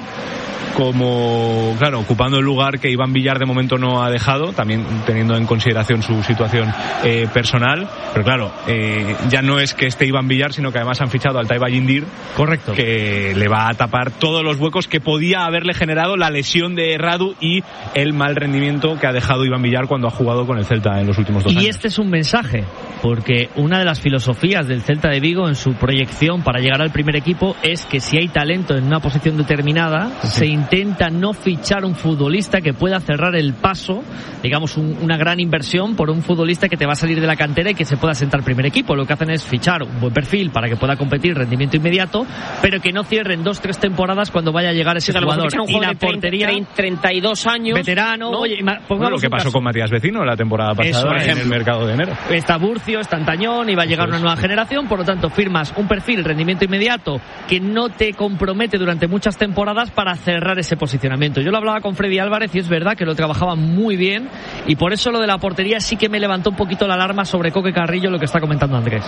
como, claro, ocupando el lugar que Iván Villar de momento no ha dejado, también teniendo en consideración su situación personal. Pero claro, ya no es que esté Iván Villar, sino que además han fichado al Taiba Yindir, correcto, que le va a tapar todos los huecos que podía haberle generado la lesión de Radu y el mal rendimiento que ha dejado Iván Villar cuando ha jugado con el Celta en los últimos 2 años. Y este es un mensaje, porque una de las filosofías del Celta de Vigo en su proyección para llegar al primer equipo es que si hay talento en una posición determinada, se intenta no fichar un futbolista que pueda cerrar el paso, digamos una gran inversión por un futbolista que te va a salir de la cantera y que se pueda sentar al primer equipo. Lo que hacen es fichar un buen perfil para que pueda competir rendimiento inmediato, pero que no cierren 2-3 temporadas cuando vaya a llegar ese jugador. Y la portería, 32 años, veterano, ¿no? Oye, lo que pasó con Matías Vecino la temporada pasada en el mercado de enero. Está Burcio, está Antañón y va a llegar una nueva generación, por lo tanto firmas un perfil, rendimiento inmediato, que no te compromete durante muchas temporadas para cerrar ese posicionamiento. Yo lo hablaba con Freddy Álvarez y es verdad que lo trabajaba muy bien, y por eso lo de la portería sí que me levantó un poquito la alarma sobre Coque Carrillo, lo que está comentando Andrés.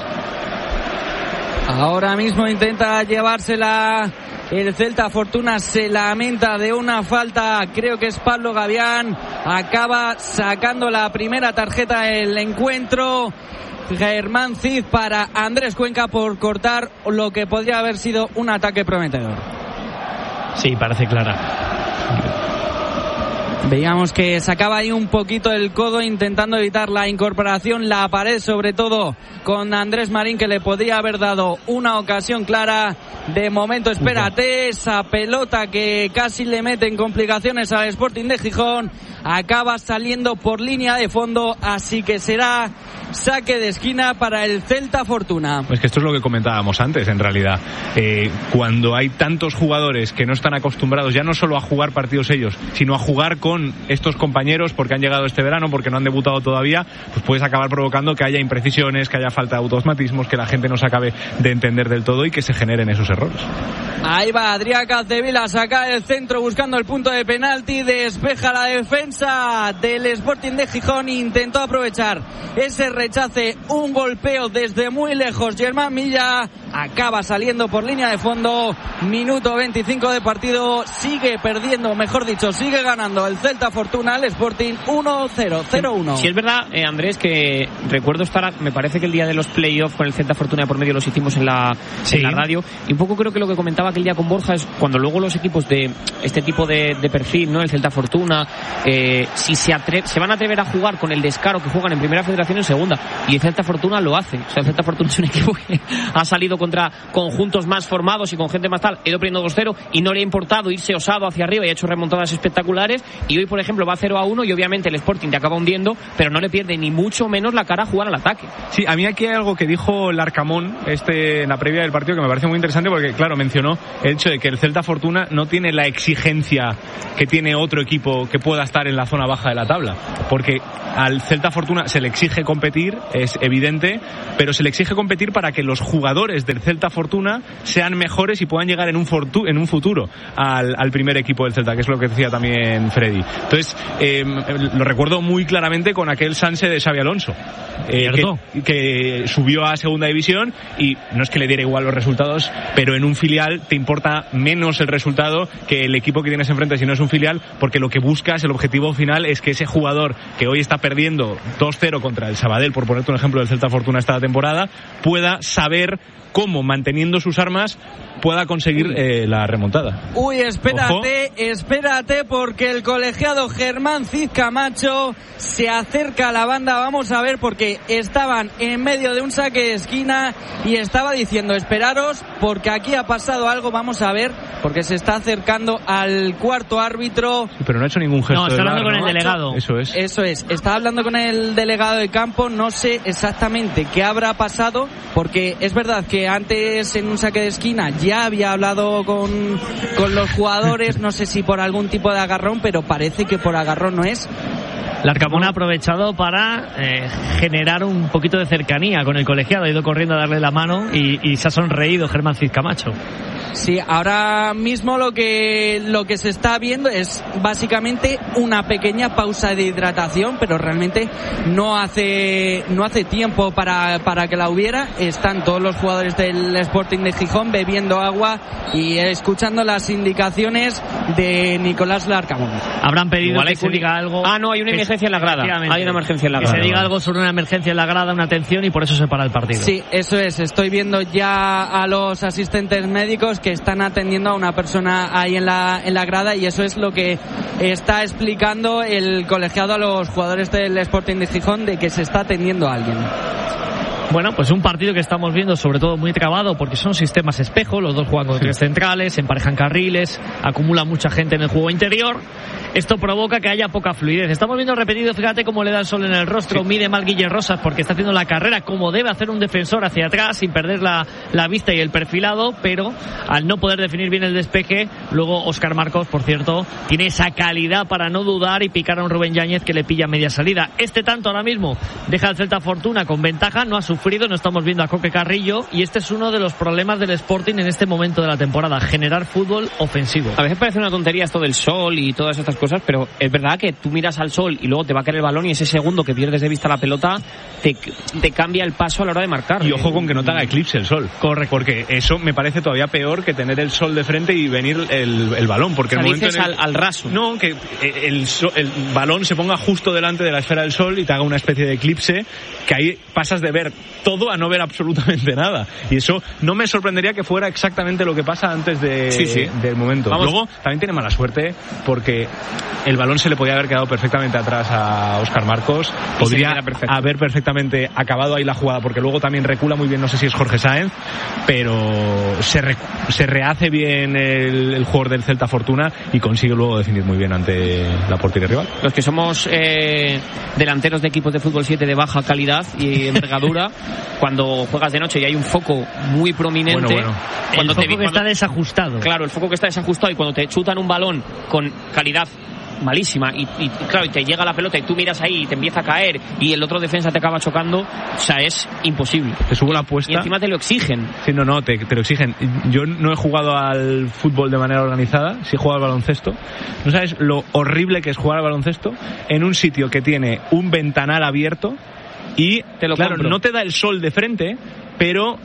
Ahora mismo intenta llevársela el Celta Fortuna, se lamenta de una falta, creo que es Pablo Gavián, acaba sacando la primera tarjeta del encuentro. Germán Cid para Andrés Cuenca por cortar lo que podría haber sido un ataque prometedor. Sí, parece clara. Veíamos que sacaba ahí un poquito el codo intentando evitar la incorporación, la pared sobre todo con Andrés Marín, que le podría haber dado una ocasión clara. De momento espérate, esa pelota que casi le mete en complicaciones al Sporting de Gijón, acaba saliendo por línea de fondo, así que será saque de esquina para el Celta Fortuna. Pues que esto es lo que comentábamos antes, en realidad. Cuando hay tantos jugadores que no están acostumbrados ya no solo a jugar partidos ellos, sino a jugar con estos compañeros porque han llegado este verano, porque no han debutado todavía, pues puedes acabar provocando que haya imprecisiones, que haya falta de automatismos, que la gente no se acabe de entender del todo y que se generen esos errores. Ahí va Adrián Capdevila a sacar el centro buscando el punto de penalti, despeja la defensa del Sporting de Gijón, intentó aprovechar ese rechace, un golpeo desde muy lejos Germán Milla, acaba saliendo por línea de fondo. Minuto 25 de partido, sigue perdiendo, mejor dicho, sigue ganando el Celta Fortuna al Sporting 1-0, 0-1. Sí, es verdad, Andrés, que recuerdo estar, me parece que el día de los playoffs con el Celta Fortuna por medio los hicimos en la radio, y un poco creo que lo que comentaba aquel día con Borja es cuando luego los equipos de este tipo de perfil, ¿no? El Celta Fortuna, si se van a atrever a jugar con el descaro que juegan en Primera Federación en Segunda, y el Celta Fortuna lo hace. O sea, el Celta Fortuna es un equipo que ha salido contra conjuntos más formados y con gente más tal, ha ido perdiendo 2-0 y no le ha importado irse osado hacia arriba y ha hecho remontadas espectaculares, y hoy por ejemplo va 0-1 y obviamente el Sporting te acaba hundiendo, pero no le pierde ni mucho menos la cara a jugar al ataque. Sí, a mí aquí hay algo que dijo Larcamón en la previa del partido que me parece muy interesante, porque claro, mencionó el hecho de que el Celta Fortuna no tiene la exigencia que tiene otro equipo que pueda estar en la zona baja de la tabla, porque al Celta Fortuna se le exige competir, es evidente, pero se le exige competir para que los jugadores del Celta Fortuna sean mejores y puedan llegar en un futuro al primer equipo del Celta, que es lo que decía también Freddy. Entonces, lo recuerdo muy claramente con aquel Sanse de Xabi Alonso, que subió a segunda división, y no es que le diera igual los resultados, pero en un filial te importa menos el resultado que el equipo que tienes enfrente si no es un filial, porque lo que buscas, el objetivo final es que ese jugador que hoy está perdiendo 2-0 contra el Sabadell, por ponerte un ejemplo del Celta Fortuna esta temporada, pueda saber cómo, manteniendo sus armas, pueda conseguir la remontada. Uy, espérate, porque el colegiado Germán Cid Camacho se acerca a la banda. Vamos a ver, porque estaban en medio de un saque de esquina y estaba diciendo: esperaros, porque aquí ha pasado algo. Vamos a ver, porque se está acercando al cuarto árbitro. Sí, pero no ha hecho ningún gesto. No, está hablando con el delegado. Eso es. Está hablando con el delegado de campo. No sé exactamente qué habrá pasado, porque es verdad que antes en un saque de esquina ya había hablado con los jugadores, no sé si por algún tipo de agarrón, pero parece que por agarrón no es. Larcamón ha aprovechado para generar un poquito de cercanía con el colegiado, ha ido corriendo a darle la mano y se ha sonreído Germán Cid Camacho. Sí, ahora mismo lo que se está viendo es básicamente una pequeña pausa de hidratación, pero realmente no hace tiempo para que la hubiera. Están todos los jugadores del Sporting de Gijón bebiendo agua y escuchando las indicaciones de Nicolás Larcamón. Habrán pedido que se diga algo. Ah, no, hay una emergencia en la grada. Hay una emergencia en la grada. Que se diga algo sobre una emergencia en la grada, una atención, y por eso se para el partido. Sí, eso es. Estoy viendo ya a los asistentes médicos que están atendiendo a una persona ahí en la grada, y eso es lo que está explicando el colegiado a los jugadores del Sporting de Gijón, de que se está atendiendo a alguien. Bueno, pues un partido que estamos viendo sobre todo muy trabado, porque son sistemas espejo, los dos juegan con tres centrales, emparejan carriles, acumula mucha gente en el juego interior. Esto provoca que haya poca fluidez. Estamos viendo repetido, fíjate cómo le da el sol en el rostro, mide mal Guille Rosas porque está haciendo la carrera como debe hacer un defensor hacia atrás, sin perder la vista y el perfilado, pero al no poder definir bien el despeje, luego Óscar Marcos, por cierto, tiene esa calidad para no dudar y picar a un Rubén Yáñez que le pilla media salida. Este tanto ahora mismo deja al Celta Fortuna con ventaja, no ha sufrido, no estamos viendo a Coque Carrillo, y este es uno de los problemas del Sporting en este momento de la temporada, generar fútbol ofensivo. A veces parece una tontería esto del sol y todas estas cosas, pero es verdad que tú miras al sol y luego te va a caer el balón, y ese segundo que pierdes de vista la pelota te cambia el paso a la hora de marcar. Y ojo con que no te haga eclipse el sol. Correcto. Porque eso me parece todavía peor que tener el sol de frente y venir el balón. Porque o sea, el momento dices al raso. No, que el balón se ponga justo delante de la esfera del sol y te haga una especie de eclipse, que ahí pasas de ver todo a no ver absolutamente nada. Y eso no me sorprendería que fuera exactamente lo que pasa antes del momento. Vamos. Luego también tiene mala suerte porque el balón se le podía haber quedado perfectamente atrás a Óscar Marcos. Podría haber perfectamente acabado ahí la jugada, porque luego también recula muy bien, no sé si es Jorge Sáenz, pero se rehace bien el jugador del Celta Fortuna y consigue luego definir muy bien ante la portería rival. Los que somos delanteros de equipos de fútbol 7 de baja calidad y envergadura, cuando juegas de noche y hay un foco muy prominente, bueno. Cuando el foco que está desajustado. Claro, el foco que está desajustado, y cuando te chutan un balón con calidad malísima y claro, y te llega la pelota y tú miras ahí y te empieza a caer y el otro defensa te acaba chocando, o sea, es imposible. Te subo la apuesta. Y encima te lo exigen. Sí, no, te lo exigen. Yo no he jugado al fútbol de manera organizada, sí he jugado al baloncesto. ¿No sabes lo horrible que es jugar al baloncesto en un sitio que tiene un ventanal abierto y, claro, no te da el sol de frente, pero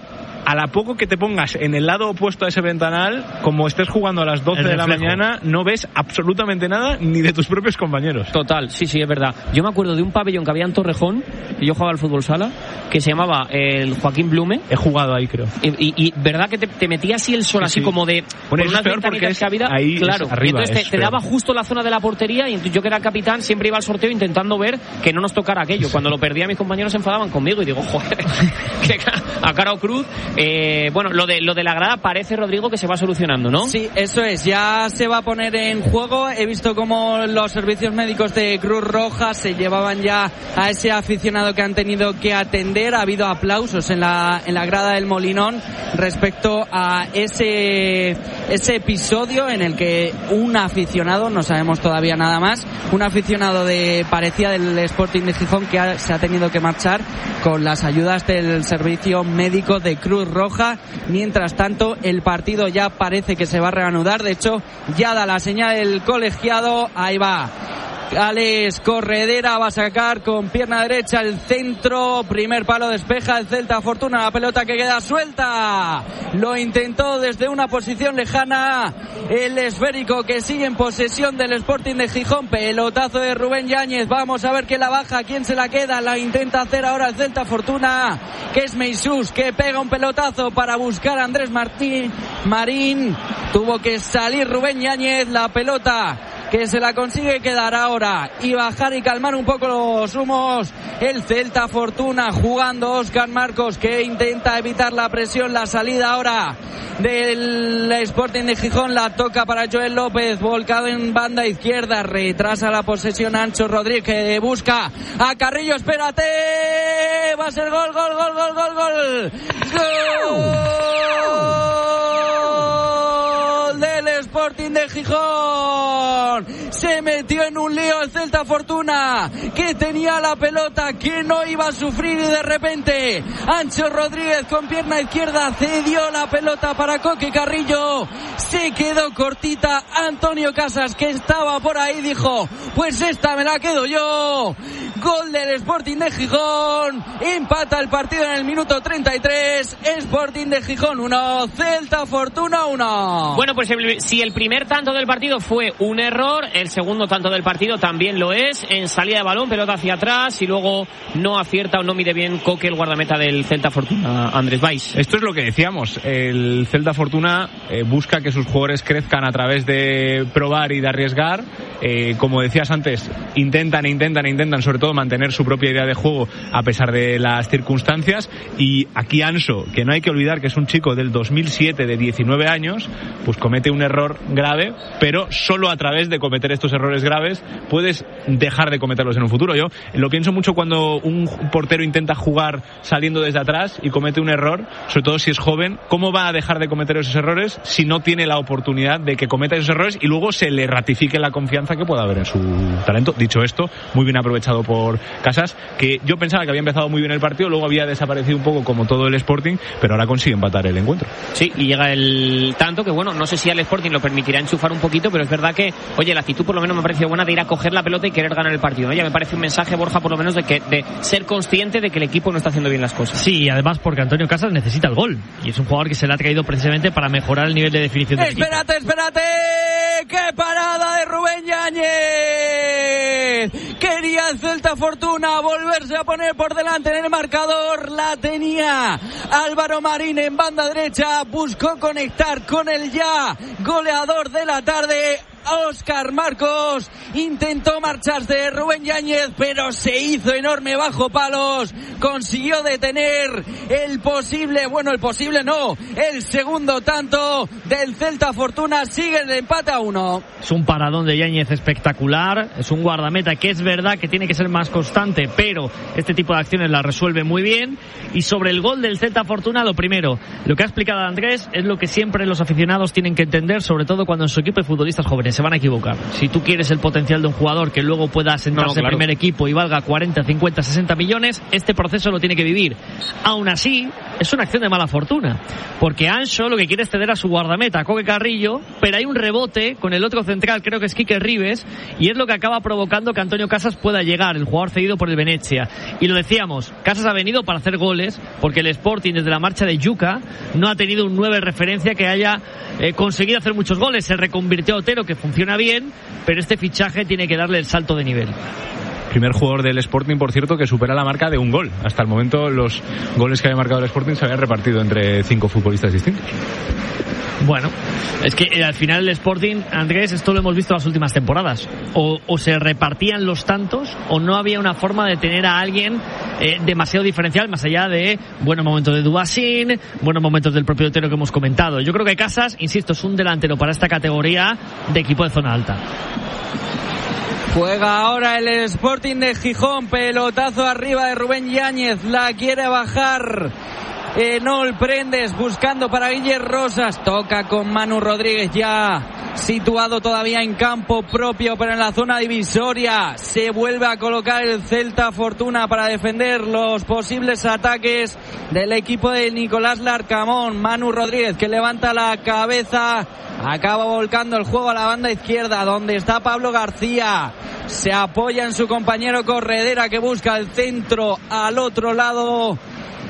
a la poco que te pongas en el lado opuesto a ese ventanal, como estés jugando a las 12 de la mañana, no ves absolutamente nada ni de tus propios compañeros. Total, sí, es verdad. Yo me acuerdo de un pabellón que había en Torrejón, y yo jugaba al fútbol sala, que se llamaba el Joaquín Blume. He jugado ahí, creo. Y verdad que te metía así el sol, así como de... Bueno, es peor porque es ahí, claro, es arriba, y entonces te daba justo la zona de la portería, y yo que era el capitán siempre iba al sorteo intentando ver que no nos tocara aquello. Cuando lo perdía, mis compañeros se enfadaban conmigo y digo, joder, que a cara o cruz. Bueno, lo de la grada parece, Rodrigo, que se va solucionando, ¿no? Sí, eso es, ya se va a poner en juego. He visto cómo los servicios médicos de Cruz Roja se llevaban ya a ese aficionado que han tenido que atender. Ha habido aplausos en la grada del Molinón respecto a ese episodio en el que un aficionado, no sabemos todavía nada más, un aficionado parecía del Sporting de Gijón, que se ha tenido que marchar con las ayudas del servicio médico de Cruz Roja. Mientras tanto, el partido ya parece que se va a reanudar. De hecho, ya da la señal el colegiado. Ahí va Alex Corredera, va a sacar con pierna derecha el centro, primer palo, despeja el Celta Fortuna, la pelota que queda suelta, lo intentó desde una posición lejana el esférico, que sigue en posesión del Sporting de Gijón. Pelotazo de Rubén Yáñez, vamos a ver quién la baja, quién se la queda, la intenta hacer ahora el Celta Fortuna, que es Meisús, que pega un pelotazo para buscar a Andrés Marín, tuvo que salir Rubén Yáñez, la pelota que se la consigue quedar ahora y bajar y calmar un poco los humos el Celta Fortuna, jugando Óscar Marcos, que intenta evitar la presión. La salida ahora del Sporting de Gijón la toca para Joel López, volcado en banda izquierda, retrasa la posesión Ancho Rodríguez, que busca a Carrillo, espérate, va a ser gol del Sporting de Gijón. Se metió en un lío el Celta Fortuna, que tenía la pelota, que no iba a sufrir, y de repente Ancho Rodríguez con pierna izquierda cedió la pelota para Coque Carrillo, se quedó cortita. Antonio Casas, que estaba por ahí, dijo, pues esta me la quedo yo. Gol del Sporting de Gijón, empata el partido en el minuto 33, Sporting de Gijón 1, Celta Fortuna 1. Bueno, pues si el primer tanto del partido fue un error, el segundo tanto del partido también lo es, en salida de balón, pelota hacia atrás, y luego no acierta o no mide bien Coque, el guardameta del Celta Fortuna, Andrés Valls. Esto es lo que decíamos, el Celta Fortuna busca que sus jugadores crezcan a través de probar y de arriesgar, como decías antes, intentan sobre todo mantener su propia idea de juego a pesar de las circunstancias. Y aquí Anso, que no hay que olvidar que es un chico del 2007 de 19 años, pues comete un error grave, pero solo a través de cometer estos errores graves puedes dejar de cometerlos en un futuro. Yo lo pienso mucho cuando un portero intenta jugar saliendo desde atrás y comete un error, sobre todo si es joven. ¿Cómo va a dejar de cometer esos errores si no tiene la oportunidad de que cometa esos errores y luego se le ratifique la confianza que pueda haber en su talento? Dicho esto, muy bien aprovechado por Casas, que yo pensaba que había empezado muy bien el partido, luego había desaparecido un poco como todo el Sporting, pero ahora consigue empatar el encuentro. Sí, y llega el tanto que, bueno, no sé si al Sporting lo permitirá enchufar un poquito, pero es verdad que, oye, la actitud por lo menos me ha parecido buena de ir a coger la pelota y querer ganar el partido, ¿no? Ya me parece un mensaje, Borja, por lo menos de ser consciente de que el equipo no está haciendo bien las cosas. Sí, y además porque Antonio Casas necesita el gol, y es un jugador que se le ha traído precisamente para mejorar el nivel de definición del equipo. Espérate, qué parada de Rubén Yáñez. Quería el Celta Fortuna volverse a poner por delante en el marcador, la tenía Álvaro Marín en banda derecha, buscó conectar con el ya goleador de la tarde, Óscar Marcos, intentó marcharse Rubén Yáñez, pero se hizo enorme bajo palos, consiguió detener el segundo tanto del Celta Fortuna. Sigue el empate a 1. Es un paradón de Yáñez espectacular, es un guardameta que es verdad que tiene que ser más constante, pero este tipo de acciones las resuelve muy bien. Y sobre el gol del Celta Fortuna, lo primero, lo que ha explicado Andrés, es lo que siempre los aficionados tienen que entender, sobre todo cuando en su equipo hay futbolistas jóvenes. se van a equivocar. Si tú quieres el potencial de un jugador que luego pueda sentarse en primer equipo y valga 40, 50, 60 millones, este proceso lo tiene que vivir. Aún así, es una acción de mala fortuna, porque Anxo lo que quiere es ceder a su guardameta, a Coque Carrillo, pero hay un rebote con el otro central, creo que es Quique Ribes, y es lo que acaba provocando que Antonio Casas pueda llegar, el jugador cedido por el Venezia. Y lo decíamos, Casas ha venido para hacer goles, porque el Sporting desde la marcha de Yuca no ha tenido un 9 referencia que haya conseguido hacer muchos goles. Se reconvirtió a Otero, que funciona bien, pero este fichaje tiene que darle el salto de nivel. Primer jugador del Sporting, por cierto, que supera la marca de un gol. Hasta el momento los goles que había marcado el Sporting se habían repartido entre 5 futbolistas distintos. Bueno, es que al final el Sporting, Andrés, esto lo hemos visto en las últimas temporadas. O se repartían los tantos, o no había una forma de tener a alguien demasiado diferencial, más allá de buenos momentos de Dubasín, buenos momentos del propio Otero que hemos comentado. Yo creo que Casas, insisto, es un delantero para esta categoría de equipo de zona alta. Juega ahora el Sporting de Gijón, pelotazo arriba de Rubén Yáñez, la quiere bajar Enol Prendes buscando para Guille Rosas, toca con Manu Rodríguez ya situado todavía en campo propio, pero en la zona divisoria se vuelve a colocar el Celta Fortuna para defender los posibles ataques del equipo de Nicolás Larcamón. Manu Rodríguez, que levanta la cabeza, acaba volcando el juego a la banda izquierda donde está Pablo García, se apoya en su compañero Corredera, que busca el centro al otro lado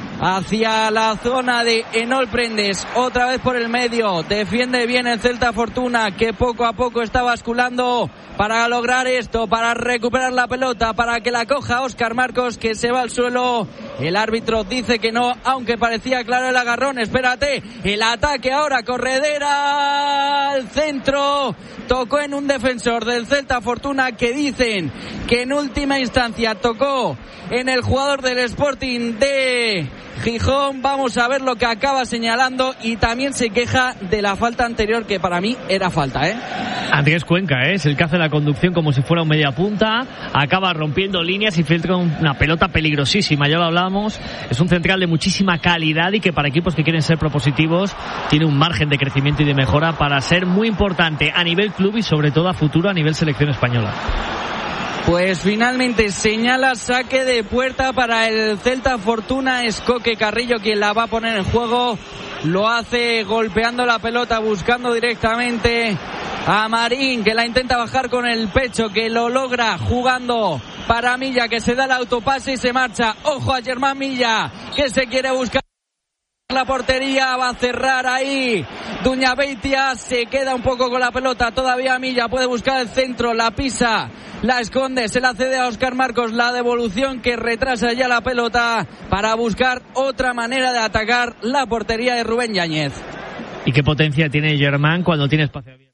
hacia la zona de Enol Prendes, otra vez por el medio, defiende bien el Celta Fortuna, que poco a poco está basculando para lograr esto, para recuperar la pelota, para que la coja Óscar Marcos, que se va al suelo. El árbitro dice que no, aunque parecía claro el agarrón. Espérate, el ataque ahora, Corredera al centro, tocó en un defensor del Celta Fortuna, que dicen que en última instancia tocó en el jugador del Sporting de Gijón. Vamos a ver lo que acaba señalando, y también se queja de la falta anterior, que para mí era falta, Andrés Cuenca, es el que hace la conducción como si fuera un media punta, acaba rompiendo líneas y filtra una pelota peligrosísima, ya lo hablamos. Es un central de muchísima calidad y que para equipos que quieren ser propositivos tiene un margen de crecimiento y de mejora para ser muy importante a nivel club y sobre todo a futuro a nivel selección española. Pues finalmente señala saque de puerta para el Celta Fortuna. Es Coque Carrillo quien la va a poner en juego. Lo hace golpeando la pelota, buscando directamente a Marín, que la intenta bajar con el pecho, que lo logra jugando para Milla, que se da el autopase y se marcha. Ojo a Germán Milla, que se quiere buscar la portería, va a cerrar ahí Duñabeitia, se queda un poco con la pelota todavía. Milla puede buscar el centro, la pisa, la esconde, se la cede a Óscar Marcos, la devolución que retrasa ya la pelota para buscar otra manera de atacar la portería de Rubén Yáñez. ¿Y qué potencia tiene Germán cuando tiene espacio abierto?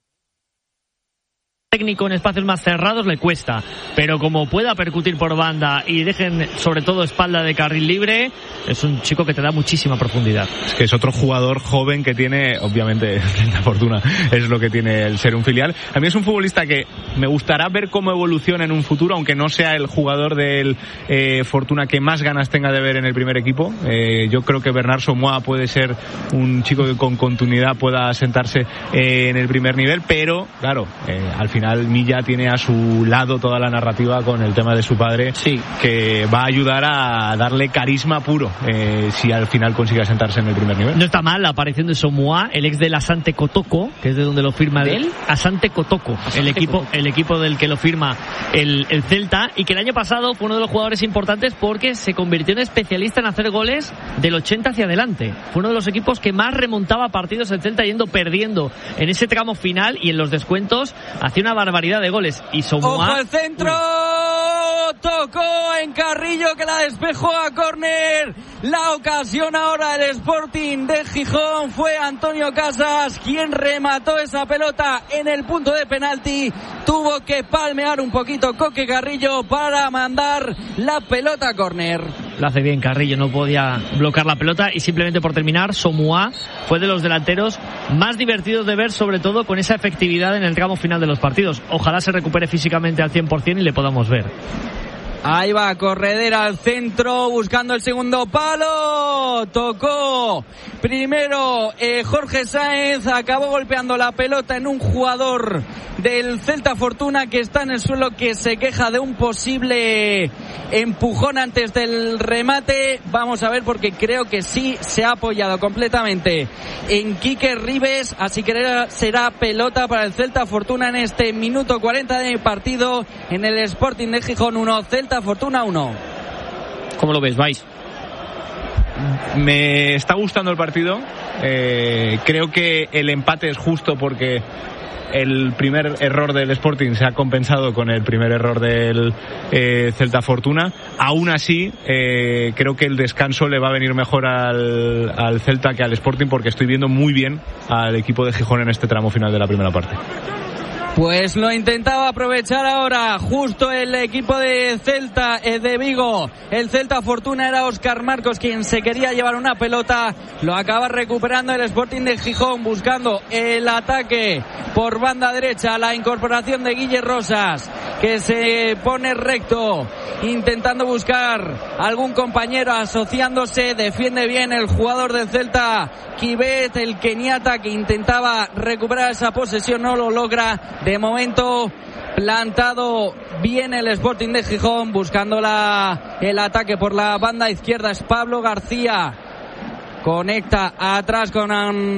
Técnico en espacios más cerrados le cuesta, pero como pueda percutir por banda y dejen sobre todo espalda de carril libre, es un chico que te da muchísima profundidad. Es que es otro jugador joven que tiene, obviamente, la fortuna es lo que tiene el ser un filial. A mí es un futbolista que me gustará ver cómo evoluciona en un futuro, aunque no sea el jugador del Fortuna que más ganas tenga de ver en el primer equipo. Yo creo que Bernard Somoa puede ser un chico que con continuidad pueda sentarse en el primer nivel, pero claro, al final Milla tiene a su lado toda la narrativa con el tema de su padre, sí, que va a ayudar a darle carisma puro si al final consigue asentarse en el primer nivel. No está mal la aparición de Somoa, el ex del Asante Kotoko, que es de donde lo firma el Asante Kotoko, el equipo del que lo firma el Celta, y que el año pasado fue uno de los jugadores importantes porque se convirtió en especialista en hacer goles del 80 hacia adelante. Fue uno de los equipos que más remontaba partidos el Celta, yendo perdiendo en ese tramo final, y en los descuentos hacía una barbaridad de goles. Y Somoa, ¡ojo el centro! Tocó en Carrillo, que la despejó a córner. La ocasión ahora del Sporting de Gijón, fue Antonio Casas quien remató esa pelota en el punto de penalti. Tuvo que palmear un poquito Coque Carrillo para mandar la pelota a córner. Lo hace bien Carrillo, no podía bloquear la pelota. Y simplemente por terminar, Somoa fue de los delanteros más divertidos de ver, sobre todo con esa efectividad en el tramo final de los partidos. Ojalá se recupere físicamente al 100% y le podamos ver. Ahí va, corredera al centro, buscando el segundo palo. Tocó primero Jorge Sáenz, acabó golpeando la pelota en un jugador del Celta Fortuna que está en el suelo, que se queja de un posible empujón antes del remate. Vamos a ver, porque creo que sí se ha apoyado completamente en Quique Ribes, así que será pelota para el Celta Fortuna en este minuto 40 de partido en el Sporting de Gijón 1, Celta Fortuna 1. ¿Cómo lo ves, Vais? Me está gustando el partido. Creo que el empate es justo porque el primer error del Sporting se ha compensado con el primer error del Celta Fortuna. Aún así, creo que el descanso le va a venir mejor al Celta que al Sporting, porque estoy viendo muy bien al equipo de Gijón en este tramo final de la primera parte. Pues lo intentaba aprovechar ahora justo el equipo de Celta de Vigo. El Celta Fortuna era Óscar Marcos quien se quería llevar una pelota. Lo acaba recuperando el Sporting de Gijón, buscando el ataque por banda derecha. La incorporación de Guille Rosas, que se pone recto, intentando buscar algún compañero, asociándose. Defiende bien el jugador del Celta, Kibet, el keniata, que intentaba recuperar esa posesión, no lo logra. De momento plantado bien el Sporting de Gijón, buscando el ataque por la banda izquierda. Es Pablo García, conecta atrás con